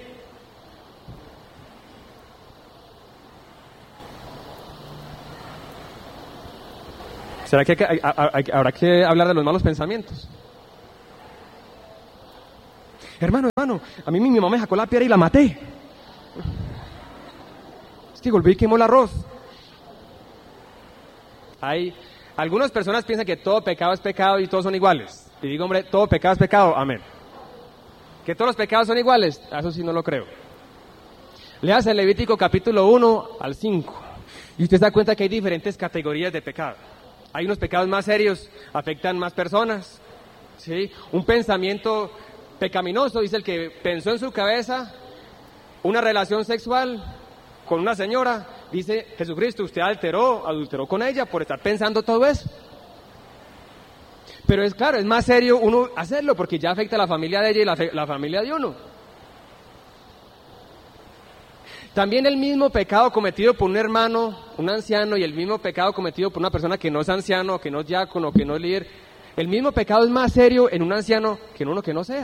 ¿Será que hay, hay, hay, habrá que hablar de los malos pensamientos? hermano, hermano, a mí mi mamá me sacó la piedra y la maté. Es que golpeó y quemó el arroz. Hay algunas personas piensan que todo pecado es pecado y todos son iguales. Y digo, hombre, todo pecado es pecado, amén. Que todos los pecados son iguales, eso sí no lo creo. Leas el Levítico capítulo uno al cinco y usted se da cuenta que hay diferentes categorías de pecado. Hay unos pecados más serios, afectan más personas, ¿sí? Un pensamiento pecaminoso, dice el que pensó en su cabeza una relación sexual con una señora, dice Jesucristo, usted alteró, adulteró con ella por estar pensando todo eso. Pero es claro, es más serio uno hacerlo porque ya afecta a la familia de ella y la, la familia de uno. También el mismo pecado cometido por un hermano, un anciano, y el mismo pecado cometido por una persona que no es anciano, que no es diácono, que no es líder, el mismo pecado es más serio en un anciano que en uno que no sea.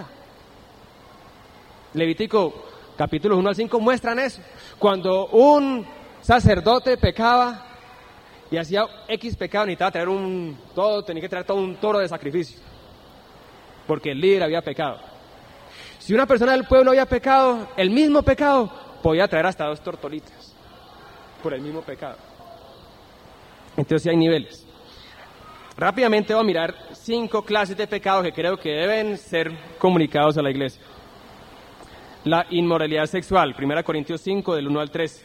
Levítico capítulos uno al cinco muestran eso. Cuando un sacerdote pecaba y hacía X pecado, necesitaba traer un todo, tenía que traer todo un toro de sacrificio, porque el líder había pecado. Si una persona del pueblo había pecado, el mismo pecado, podía traer hasta dos tortolitas por el mismo pecado. Entonces sí hay niveles. Rápidamente voy a mirar cinco clases de pecados que creo que deben ser comunicados a la iglesia. La inmoralidad sexual, primera Corintios cinco, del uno al tres.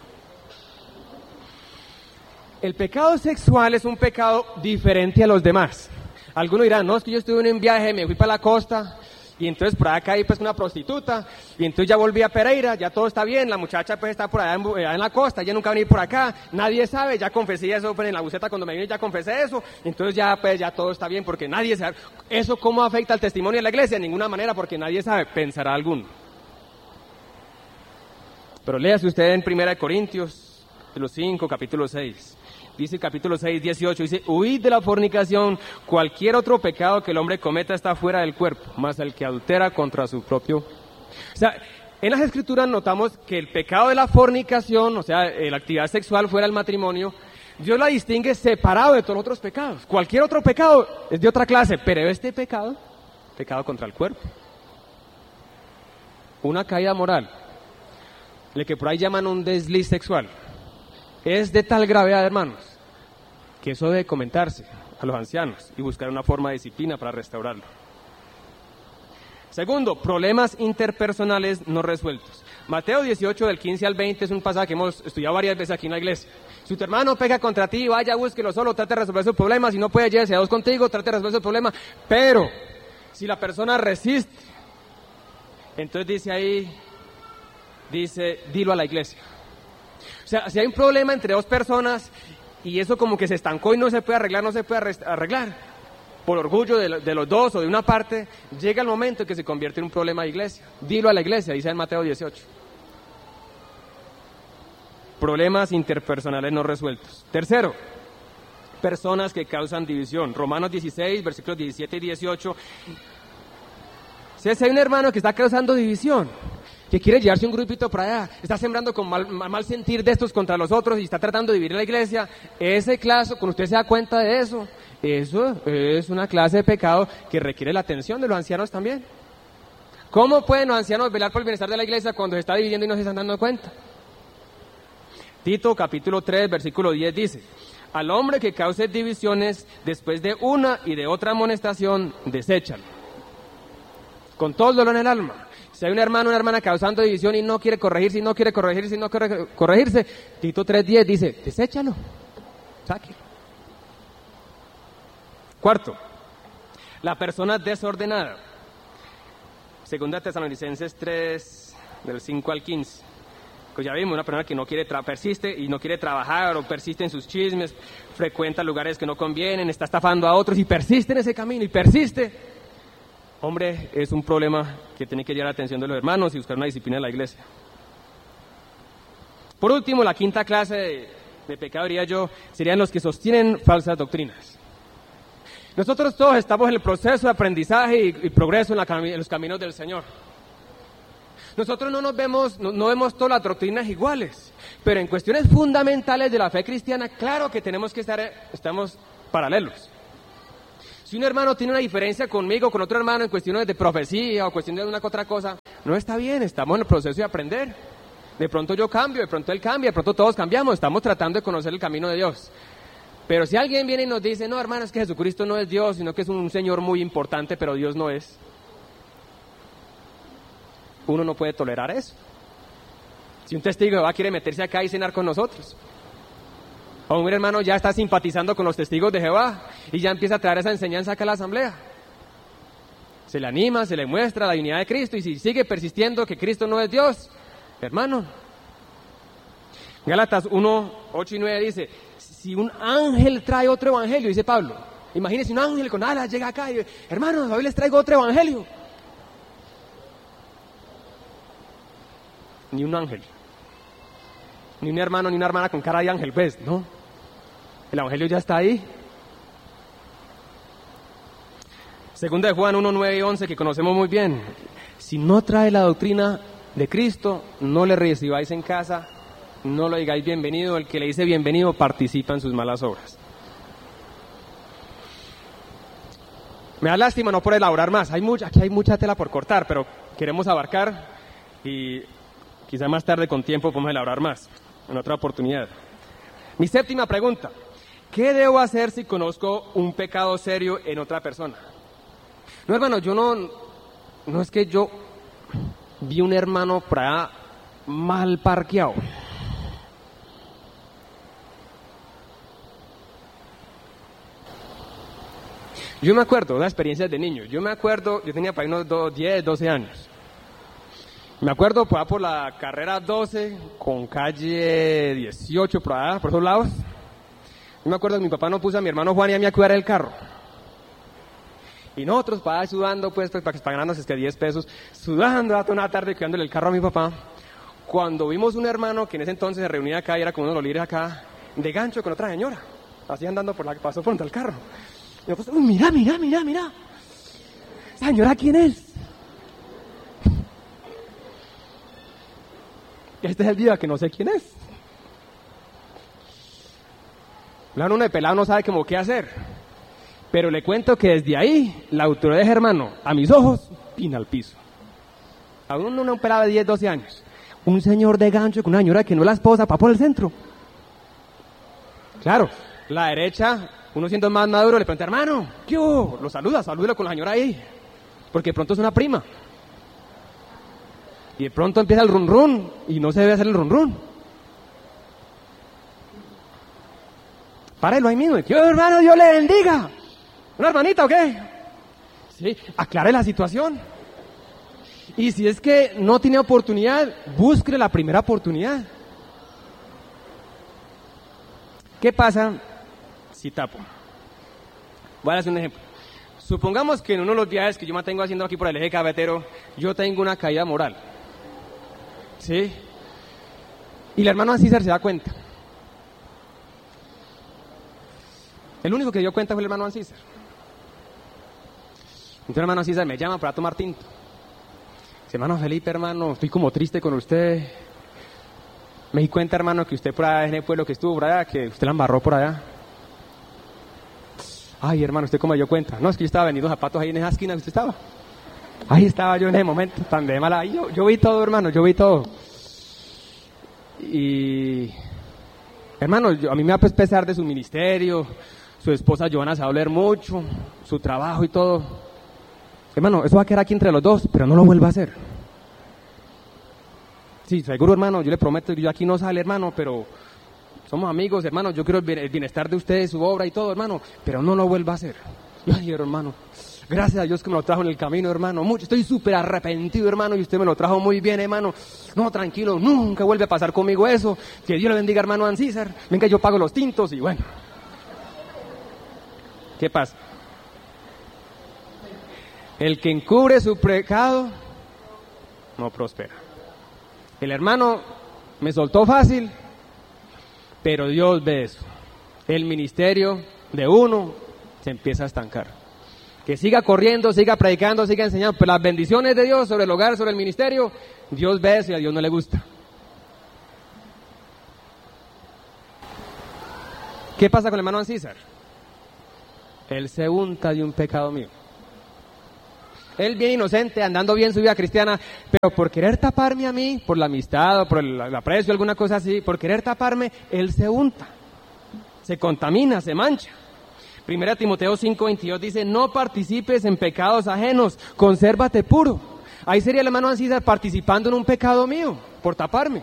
El pecado sexual es un pecado diferente a los demás. Algunos dirán, no, es que yo estuve en un viaje, me fui para la costa, y entonces por acá hay pues una prostituta, y entonces ya volví a Pereira, ya todo está bien, la muchacha pues está por allá en, allá en la costa, ella nunca va a venir por acá, nadie sabe, ya confesé eso pues en la buceta cuando me vine, ya confesé eso, entonces ya pues ya todo está bien porque nadie sabe. ¿Eso cómo afecta al testimonio de la iglesia? De ninguna manera, porque nadie sabe, pensará alguno. Pero léase usted en primera Corintios, de los cinco, capítulo seis. Dice el capítulo seis, dieciocho, dice, huid de la fornicación, cualquier otro pecado que el hombre cometa está fuera del cuerpo, más el que adultera contra su propio. O sea, en las escrituras notamos que el pecado de la fornicación, o sea, la actividad sexual fuera del matrimonio, Dios la distingue separado de todos los otros pecados. Cualquier otro pecado es de otra clase, pero este pecado, pecado contra el cuerpo. Una caída moral, lo que por ahí llaman un desliz sexual, es de tal gravedad, hermanos, que eso debe comentarse a los ancianos y buscar una forma de disciplina para restaurarlo. Segundo, problemas interpersonales no resueltos. Mateo dieciocho, del quince al veinte, es un pasaje que hemos estudiado varias veces aquí en la iglesia. Si tu hermano peca contra ti, vaya, búsquelo solo, trate de resolver su problema. Si no puede, llévese a dos contigo, trate de resolver su problema. Pero, si la persona resiste, entonces dice ahí, dice, dilo a la iglesia. O sea, si hay un problema entre dos personas y eso como que se estancó y no se puede arreglar, no se puede arreglar, por orgullo de, de los dos o de una parte, llega el momento en que se convierte en un problema de iglesia. Dilo a la iglesia, dice en Mateo dieciocho. Problemas interpersonales no resueltos. Tercero, personas que causan división. Romanos dieciséis, versículos diecisiete y dieciocho. Si hay un hermano que está causando división, que quiere llevarse un grupito para allá, está sembrando con mal, mal sentir de estos contra los otros y está tratando de dividir la iglesia, ese caso, cuando usted se da cuenta de eso, eso es una clase de pecado que requiere la atención de los ancianos también. ¿Cómo pueden los ancianos velar por el bienestar de la iglesia cuando se está dividiendo y no se están dando cuenta? Tito capítulo tres, versículo diez dice, al hombre que cause divisiones después de una y de otra amonestación, deséchalo, con todo el dolor en el alma. Si hay un hermano o una hermana causando división y no quiere corregirse, y no quiere corregirse, y no quiere corregirse, Tito tres diez dice, deséchalo, sáquelo. Cuarto, la persona desordenada. Segunda Tesalonicenses tres, del cinco al quince. Pues ya vimos, una persona que no quiere tra- persiste y no quiere trabajar o persiste en sus chismes, frecuenta lugares que no convienen, está estafando a otros y persiste en ese camino y persiste. Hombre, es un problema que tiene que llevar la atención de los hermanos y buscar una disciplina de la iglesia. Por último, la quinta clase de, de pecado, diría yo, serían los que sostienen falsas doctrinas. Nosotros todos estamos en el proceso de aprendizaje y, y progreso en, la, en los caminos del Señor. Nosotros no nos vemos, no, no vemos todas las doctrinas iguales, pero en cuestiones fundamentales de la fe cristiana, claro que tenemos que estar, estamos paralelos. Si un hermano tiene una diferencia conmigo, con otro hermano en cuestiones de profecía o cuestiones de una que otra cosa, no está bien, estamos en el proceso de aprender. De pronto yo cambio, de pronto él cambia, de pronto todos cambiamos, estamos tratando de conocer el camino de Dios. Pero si alguien viene y nos dice, no hermano, es que Jesucristo no es Dios, sino que es un Señor muy importante, pero Dios no es, uno no puede tolerar eso. Si un testigo de Jehová quiere meterse acá y cenar con nosotros, o un hermano ya está simpatizando con los testigos de Jehová y ya empieza a traer esa enseñanza acá a la asamblea, se le anima, se le muestra la divinidad de Cristo, y si sigue persistiendo que Cristo no es Dios, hermano. Gálatas uno, ocho y nueve dice, si un ángel trae otro evangelio, dice Pablo, imagínese un ángel con alas llega acá y dice, hermanos, hoy les traigo otro evangelio. Ni un ángel, ni un hermano, ni una hermana con cara de ángel, ¿ves? No, el evangelio ya está ahí. Segunda de Juan uno, nueve y once, que conocemos muy bien. Si no trae la doctrina de Cristo, no le recibáis en casa, no lo digáis bienvenido. El que le dice bienvenido participa en sus malas obras. Me da lástima no por elaborar más. Hay mucha, aquí hay mucha tela por cortar, pero queremos abarcar y quizá más tarde con tiempo podemos elaborar más, en otra oportunidad. Mi séptima pregunta: ¿qué debo hacer si conozco un pecado serio en otra persona? No, hermano, yo no, no es que yo vi un hermano por allá mal parqueado. Yo me acuerdo de las experiencias de niño. Yo me acuerdo, yo tenía para ahí unos diez, doce años. Me acuerdo por allá por la carrera doce, con calle dieciocho, por allá, por esos lados. Yo me acuerdo que mi papá no puso a mi hermano Juan y a mí a cuidar el carro. Y nosotros, para sudando, pues, pues para que ganarnos es que diez pesos, sudando toda una tarde cuidándole el carro a mi papá. Cuando vimos un hermano que en ese entonces se reunía acá y era como uno de los líderes acá, de gancho con otra señora, así andando por la que pasó frente al carro. Y yo pues, uy, mira, mira, mira, mira. ¿Esa señora quién es? Este es el día que no sé quién es. Claro, uno de pelado no sabe cómo qué hacer. Pero le cuento que desde ahí, la autoridad de hermano, a mis ojos, pina al piso. A uno no pelado de diez, doce años. Un señor de gancho con una señora que no es la esposa, pa' por el centro. Claro, la derecha, uno siendo más maduro, le pregunta, hermano, ¿qué hubo? Lo saluda, salúdelo con la señora ahí. Porque de pronto es una prima. Y de pronto empieza el run run y no se debe hacer el run run. Párelo ahí mismo. ¿Qué hermano? Dios le bendiga. ¿Una hermanita o qué? Sí, aclare la situación. Y si es que no tiene oportunidad, busque la primera oportunidad. ¿Qué pasa si tapo? Voy a hacer un ejemplo. Supongamos que en uno de los viajes que yo me tengo haciendo aquí por el eje cafetero, yo tengo una caída moral. ¿Sí? Y el hermano César se da cuenta. El único que dio cuenta fue el hermano César. Entonces el hermano César me llama para tomar tinto. Dice, hermano Felipe, hermano, estoy como triste con usted. Me di cuenta, hermano, que usted por allá en el pueblo que estuvo por allá, que usted la embarró por allá. Ay, hermano, ¿usted cómo me dio cuenta? No, es que yo estaba vendiendo zapatos ahí en esa esquina que usted estaba. Ahí estaba yo en ese momento, tan de mala. Yo, yo vi todo, hermano, yo vi todo. Y, hermano, yo, a mí me va a pesar de su ministerio. Su esposa Joana se va a doler mucho, su trabajo y todo. Hermano, eso va a quedar aquí entre los dos, pero no lo vuelva a hacer. Sí, seguro, hermano, yo le prometo que yo aquí no sale, hermano, pero somos amigos, hermano, yo quiero el bienestar de ustedes, su obra y todo, hermano, pero no lo vuelva a hacer. Ay, hermano, gracias a Dios que me lo trajo en el camino, hermano, mucho, estoy súper arrepentido, hermano, y usted me lo trajo muy bien, hermano. No, tranquilo, nunca vuelve a pasar conmigo eso. Que Dios le bendiga, hermano Ancísar. Venga, yo pago los tintos y bueno. ¿Qué pasa? El que encubre su pecado no prospera. El hermano me soltó fácil, pero Dios ve eso. El ministerio de uno se empieza a estancar. Que siga corriendo, siga predicando, siga enseñando, pero las bendiciones de Dios sobre el hogar, sobre el ministerio, Dios ve eso y a Dios no le gusta. ¿Qué pasa con el hermano César? Él se unta de un pecado mío. Él bien inocente, andando bien su vida cristiana, pero por querer taparme a mí, por la amistad o por el, el aprecio, alguna cosa así, por querer taparme, él se unta, se contamina, se mancha. Primera Timoteo cinco veintidós dice, no participes en pecados ajenos, consérvate puro. Ahí sería el hermano Ancísar participando en un pecado mío, por taparme.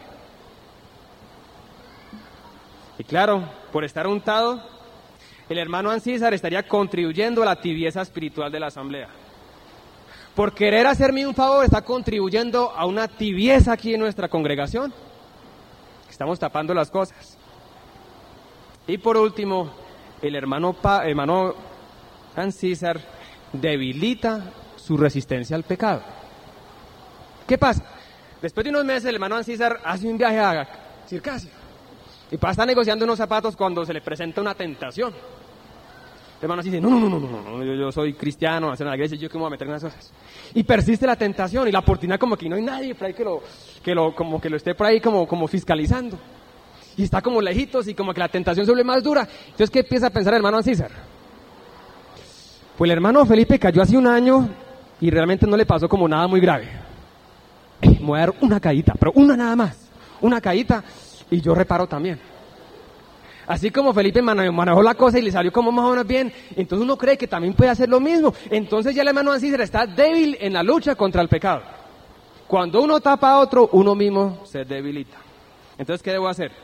Y claro, por estar untado, el hermano Ancísar estaría contribuyendo a la tibieza espiritual de la asamblea. Por querer hacerme un favor, está contribuyendo a una tibieza aquí en nuestra congregación. Estamos tapando las cosas. Y por último, el hermano, pa, hermano Ancísar debilita su resistencia al pecado. ¿Qué pasa? Después de unos meses, el hermano Ancísar hace un viaje a Circasio y pasa negociando unos zapatos cuando se le presenta una tentación. El hermano dice, no, no, no, no, no, no, yo, yo soy cristiano, nací en la iglesia, yo que me voy a meter en esas cosas. Y persiste la tentación y la oportunidad como que no hay nadie por ahí que lo, que lo, como que lo esté por ahí como, como fiscalizando. Y está como lejitos y como que la tentación se vuelve más dura. Entonces, ¿qué empieza a pensar el hermano Ancísar? Pues el hermano Felipe cayó hace un año y realmente no le pasó como nada muy grave. Me voy a dar una caída, pero una nada más, una caída y yo reparo también. Así como Felipe manejó la cosa y le salió como más o menos bien, entonces uno cree que también puede hacer lo mismo. Entonces ya el hermano Ancísar está débil en la lucha contra el pecado. Cuando uno tapa a otro, uno mismo se debilita. Entonces, ¿qué debo hacer?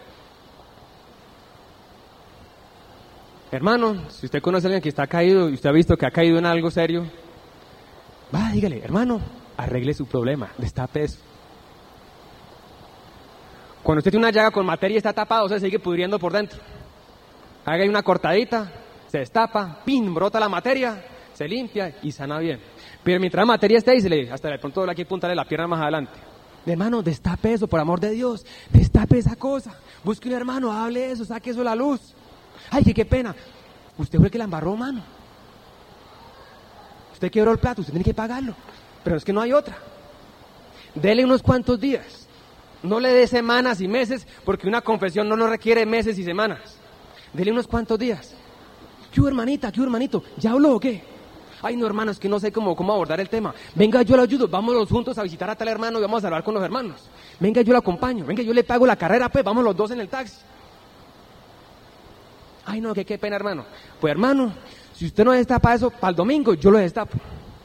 Hermano, si usted conoce a alguien que está caído y usted ha visto que ha caído en algo serio, va, dígale, hermano, arregle su problema, destape eso. Cuando usted tiene una llaga con materia y está tapado, se sigue pudriendo por dentro. Haga ahí una cortadita, se destapa, pin, brota la materia, se limpia y sana bien. Pero mientras la materia esté ahí, se le, hasta de pronto aquí puntarle la pierna más adelante. Hermano, destape eso, por amor de Dios, destape esa cosa. Busque un hermano, hable eso, saque eso a la luz. Ay, que qué pena. Usted fue el que la embarró, mano. Usted quebró el plato, usted tiene que pagarlo. Pero es que no hay otra. Dele unos cuantos días. No le dé semanas y meses, porque una confesión no nos requiere meses y semanas. Dele unos cuantos días. ¿Qué hubo, hermanita? ¿Qué hubo, hermanito? ¿Ya habló o qué? Ay, no, hermano, es que no sé cómo, cómo abordar el tema. Venga, yo le ayudo, vámonos juntos a visitar a tal hermano y vamos a hablar con los hermanos. Venga, yo le acompaño. Venga, yo le pago la carrera, pues, vamos los dos en el taxi. Ay, no, que qué pena, hermano. Pues, hermano, si usted no destapa eso para el domingo, yo lo destapo.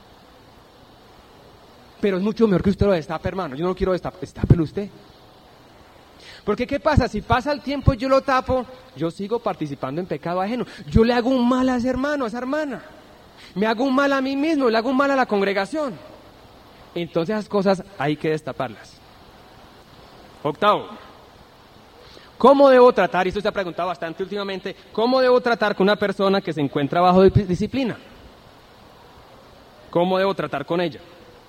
Pero es mucho mejor que usted lo destape, hermano. Yo no quiero destapar, destápelo usted. Porque ¿qué pasa? Si pasa el tiempo y yo lo tapo, yo sigo participando en pecado ajeno. Yo le hago un mal a ese hermano, a esa hermana. Me hago un mal a mí mismo, le hago un mal a la congregación. Entonces esas cosas hay que destaparlas. Octavo. ¿Cómo debo tratar? Y esto se ha preguntado bastante últimamente. ¿Cómo debo tratar con una persona que se encuentra bajo disciplina? ¿Cómo debo tratar con ella?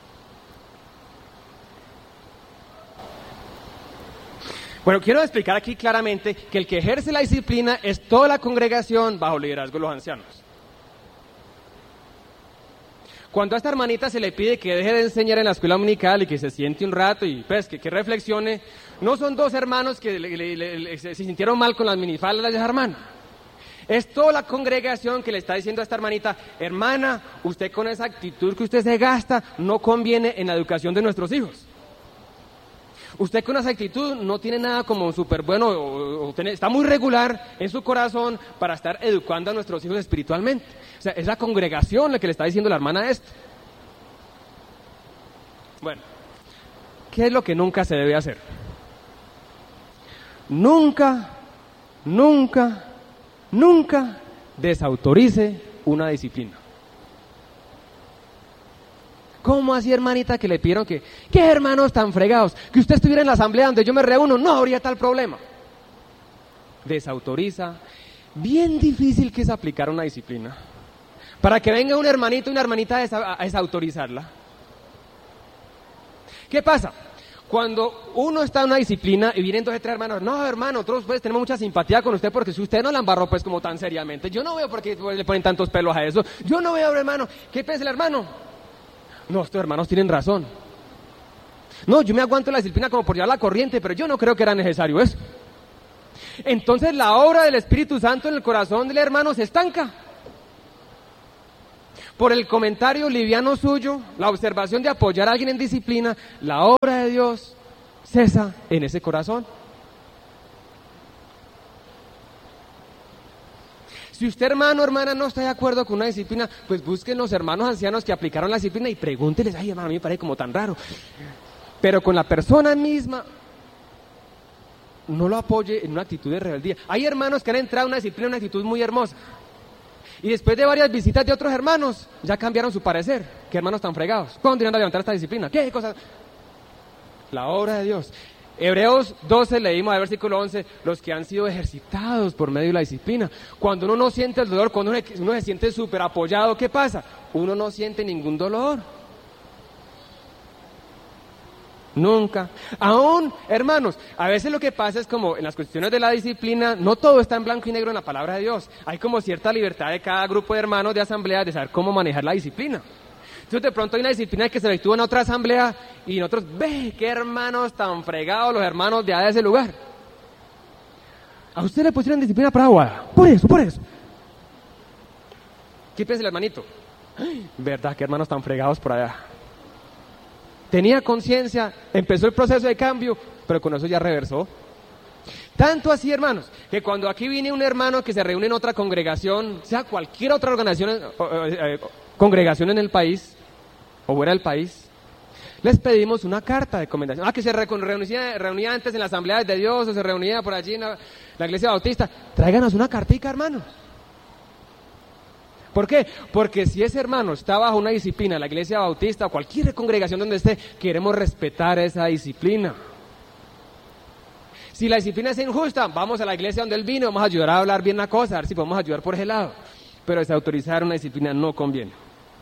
Bueno, quiero explicar aquí claramente que el que ejerce la disciplina es toda la congregación bajo liderazgo de los ancianos. Cuando a esta hermanita se le pide que deje de enseñar en la escuela dominical y que se siente un rato y pues que, que reflexione, no son dos hermanos que le, le, le, le, se sintieron mal con las minifaldas de esa hermana. Es toda la congregación que le está diciendo a esta hermanita, hermana, usted con esa actitud que usted se gasta no conviene en la educación de nuestros hijos. Usted con esa actitud no tiene nada como súper bueno, o, o tiene, está muy regular en su corazón para estar educando a nuestros hijos espiritualmente. O sea, es la congregación la que le está diciendo a la hermana esto. Bueno, ¿qué es lo que nunca se debe hacer? Nunca, nunca, nunca desautorice una disciplina. ¿Cómo así, hermanita, que le pidieron que, qué hermanos tan fregados, que usted estuviera en la asamblea donde yo me reúno, no habría tal problema? Desautoriza. Bien difícil que es aplicar una disciplina. Para que venga un hermanito y una hermanita a, desa, a desautorizarla. ¿Qué pasa? Cuando uno está en una disciplina y vienen dos o tres hermanos, no, hermano, nosotros pues tenemos mucha simpatía con usted porque si usted no la embarró pues como tan seriamente, yo no veo por qué le ponen tantos pelos a eso, yo no veo, hermano, ¿qué piensa el hermano? No, estos hermanos tienen razón. No, yo me aguanto la disciplina como por llevar la corriente, pero yo no creo que era necesario eso. Entonces la obra del Espíritu Santo en el corazón del hermano se estanca. por el comentario liviano suyo, la observación de apoyar a alguien en disciplina, la obra de Dios cesa en ese corazón. Si usted, hermano o hermana, no está de acuerdo con una disciplina, pues busquen los hermanos ancianos que aplicaron la disciplina y pregúntenles, ay, hermano, a mí me parece como tan raro. Pero con la persona misma, no lo apoye en una actitud de rebeldía. Hay hermanos que han entrado en una disciplina, en una actitud muy hermosa. Y después de varias visitas de otros hermanos, ya cambiaron su parecer. ¿Qué hermanos tan fregados? ¿Cuándo irán a levantar esta disciplina? ¿Qué cosa? La obra de Dios. Hebreos doce, leímos al versículo once, los que han sido ejercitados por medio de la disciplina. Cuando uno no siente el dolor, cuando uno, uno se siente súper apoyado, ¿qué pasa? Uno no siente ningún dolor. Nunca. Aún, hermanos, a veces lo que pasa es como en las cuestiones de la disciplina, no todo está en blanco y negro en la palabra de Dios. Hay como cierta libertad de cada grupo de hermanos de asamblea de saber cómo manejar la disciplina. Entonces de pronto hay una disciplina que se efectúa en otra asamblea y nosotros, ve, qué hermanos tan fregados los hermanos de ese lugar. A usted le pusieron disciplina para Aguada, por eso, por eso. ¿Qué piensa el hermanito? Ay, verdad, qué hermanos tan fregados por allá. Tenía conciencia, empezó el proceso de cambio, pero con eso ya reversó. Tanto así, hermanos, que cuando aquí viene un hermano que se reúne en otra congregación, sea cualquier otra organización, eh, eh, congregación en el país, o fuera del país, les pedimos una carta de recomendación. Ah, que se reunía, reunía antes en la Asamblea de Dios, o se reunía por allí en la, la Iglesia Bautista. Tráiganos una cartica, hermanos. ¿Por qué? Porque si ese hermano está bajo una disciplina, la Iglesia Bautista o cualquier congregación donde esté, queremos respetar esa disciplina. Si la disciplina es injusta, vamos a la iglesia donde él vino, vamos a ayudar a hablar bien la cosa, a ver si podemos ayudar por ese lado. Pero desautorizar una disciplina no conviene.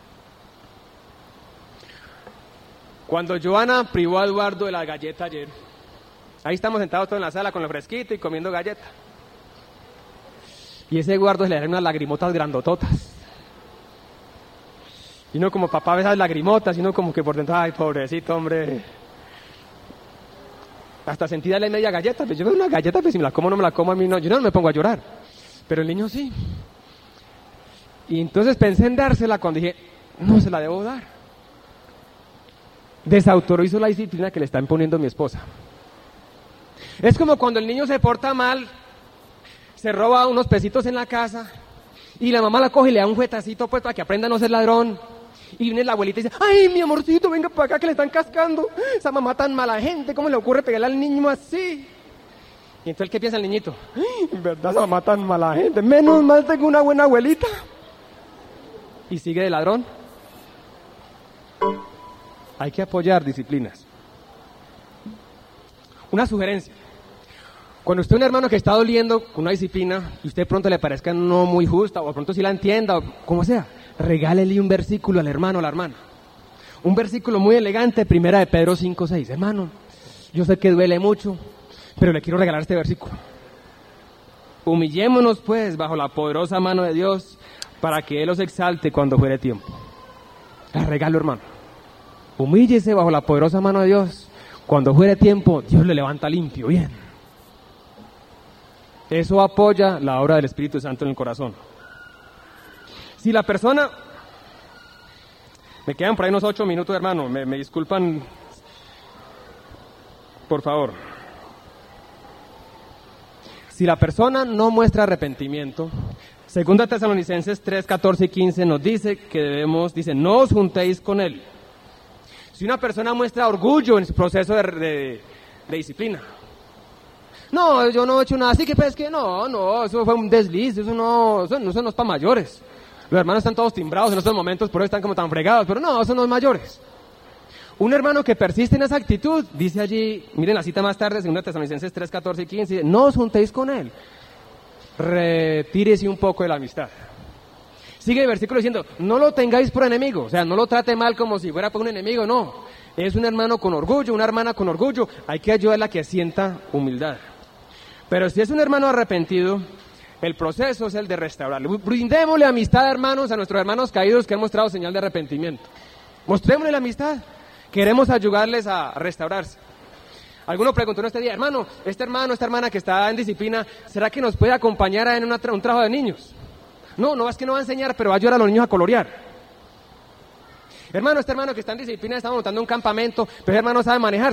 Cuando Joana privó a Eduardo de la galleta ayer, ahí estamos sentados todos en la sala con el fresquito y comiendo galleta. Y ese Eduardo se le dieron unas lagrimotas grandototas. Y no como papá ve esas lagrimotas, sino como que por dentro, ay, pobrecito, hombre. Hasta sentí darle media galleta, pues yo veo una galleta, pues si me la como no me la como a mí, no, yo no me pongo a llorar. Pero el niño sí. Y entonces pensé en dársela cuando dije, no se la debo dar. Desautorizo la disciplina que le está imponiendo mi esposa. Es como cuando el niño se porta mal, se roba unos pesitos en la casa y la mamá la coge y le da un juetacito pues para que aprenda a no ser ladrón. Y viene la abuelita y dice, ay, mi amorcito, venga para acá que le están cascando. Esa mamá tan mala gente, ¿cómo le ocurre pegarle al niño así? Y entonces, ¿qué piensa el niñito? Ay, en verdad, esa mamá tan mala gente. Menos mal tengo una buena abuelita. Y sigue de ladrón. Hay que apoyar disciplinas. Una sugerencia. Cuando usted es un hermano que está doliendo con una disciplina y usted pronto le parezca no muy justa o pronto sí la entienda o como sea, regálele un versículo al hermano o a la hermana. Un versículo muy elegante, primera de Pedro cinco seis. Hermano, yo sé que duele mucho, pero le quiero regalar este versículo. Humillémonos pues bajo la poderosa mano de Dios para que Él los exalte cuando fuere tiempo. Le regalo, hermano. Humíllese bajo la poderosa mano de Dios. Cuando fuere tiempo, Dios le levanta limpio, bien. Eso apoya la obra del Espíritu Santo en el corazón. Si la persona... Me quedan por ahí unos ocho minutos, hermano. Me, me disculpan. Por favor. Si la persona no muestra arrepentimiento, Segunda Tesalonicenses tres, catorce y quince nos dice que debemos, dice, no os juntéis con él. Si una persona muestra orgullo en su proceso de, de, de disciplina, no, yo no he hecho nada, así que pues que no, no, eso fue un desliz, eso no, eso, eso no es para mayores. Los hermanos están todos timbrados en estos momentos, por eso están como tan fregados, pero no, eso no es mayores. Un hermano que persiste en esa actitud, dice allí, miren la cita más tarde, Segunda Tesalonicenses tres, catorce y quince, dice, no os juntéis con él, retírese un poco de la amistad. Sigue el versículo diciendo, no lo tengáis por enemigo, o sea, no lo trate mal como si fuera por un enemigo, no. Es un hermano con orgullo, una hermana con orgullo, hay que ayudarla a que sienta humildad. Pero si es un hermano arrepentido, el proceso es el de restaurarlo. Brindémosle amistad, hermanos, a nuestros hermanos caídos que han mostrado señal de arrepentimiento. Mostrémosle la amistad. Queremos ayudarles a restaurarse. Alguno preguntó en este día, hermano, este hermano, esta hermana que está en disciplina, ¿será que nos puede acompañar en una tra- un trabajo de niños? No, no es que no va a enseñar, pero va a ayudar a los niños a colorear. Hermano, este hermano que está en disciplina, está montando un campamento, pero ese hermano sabe manejar.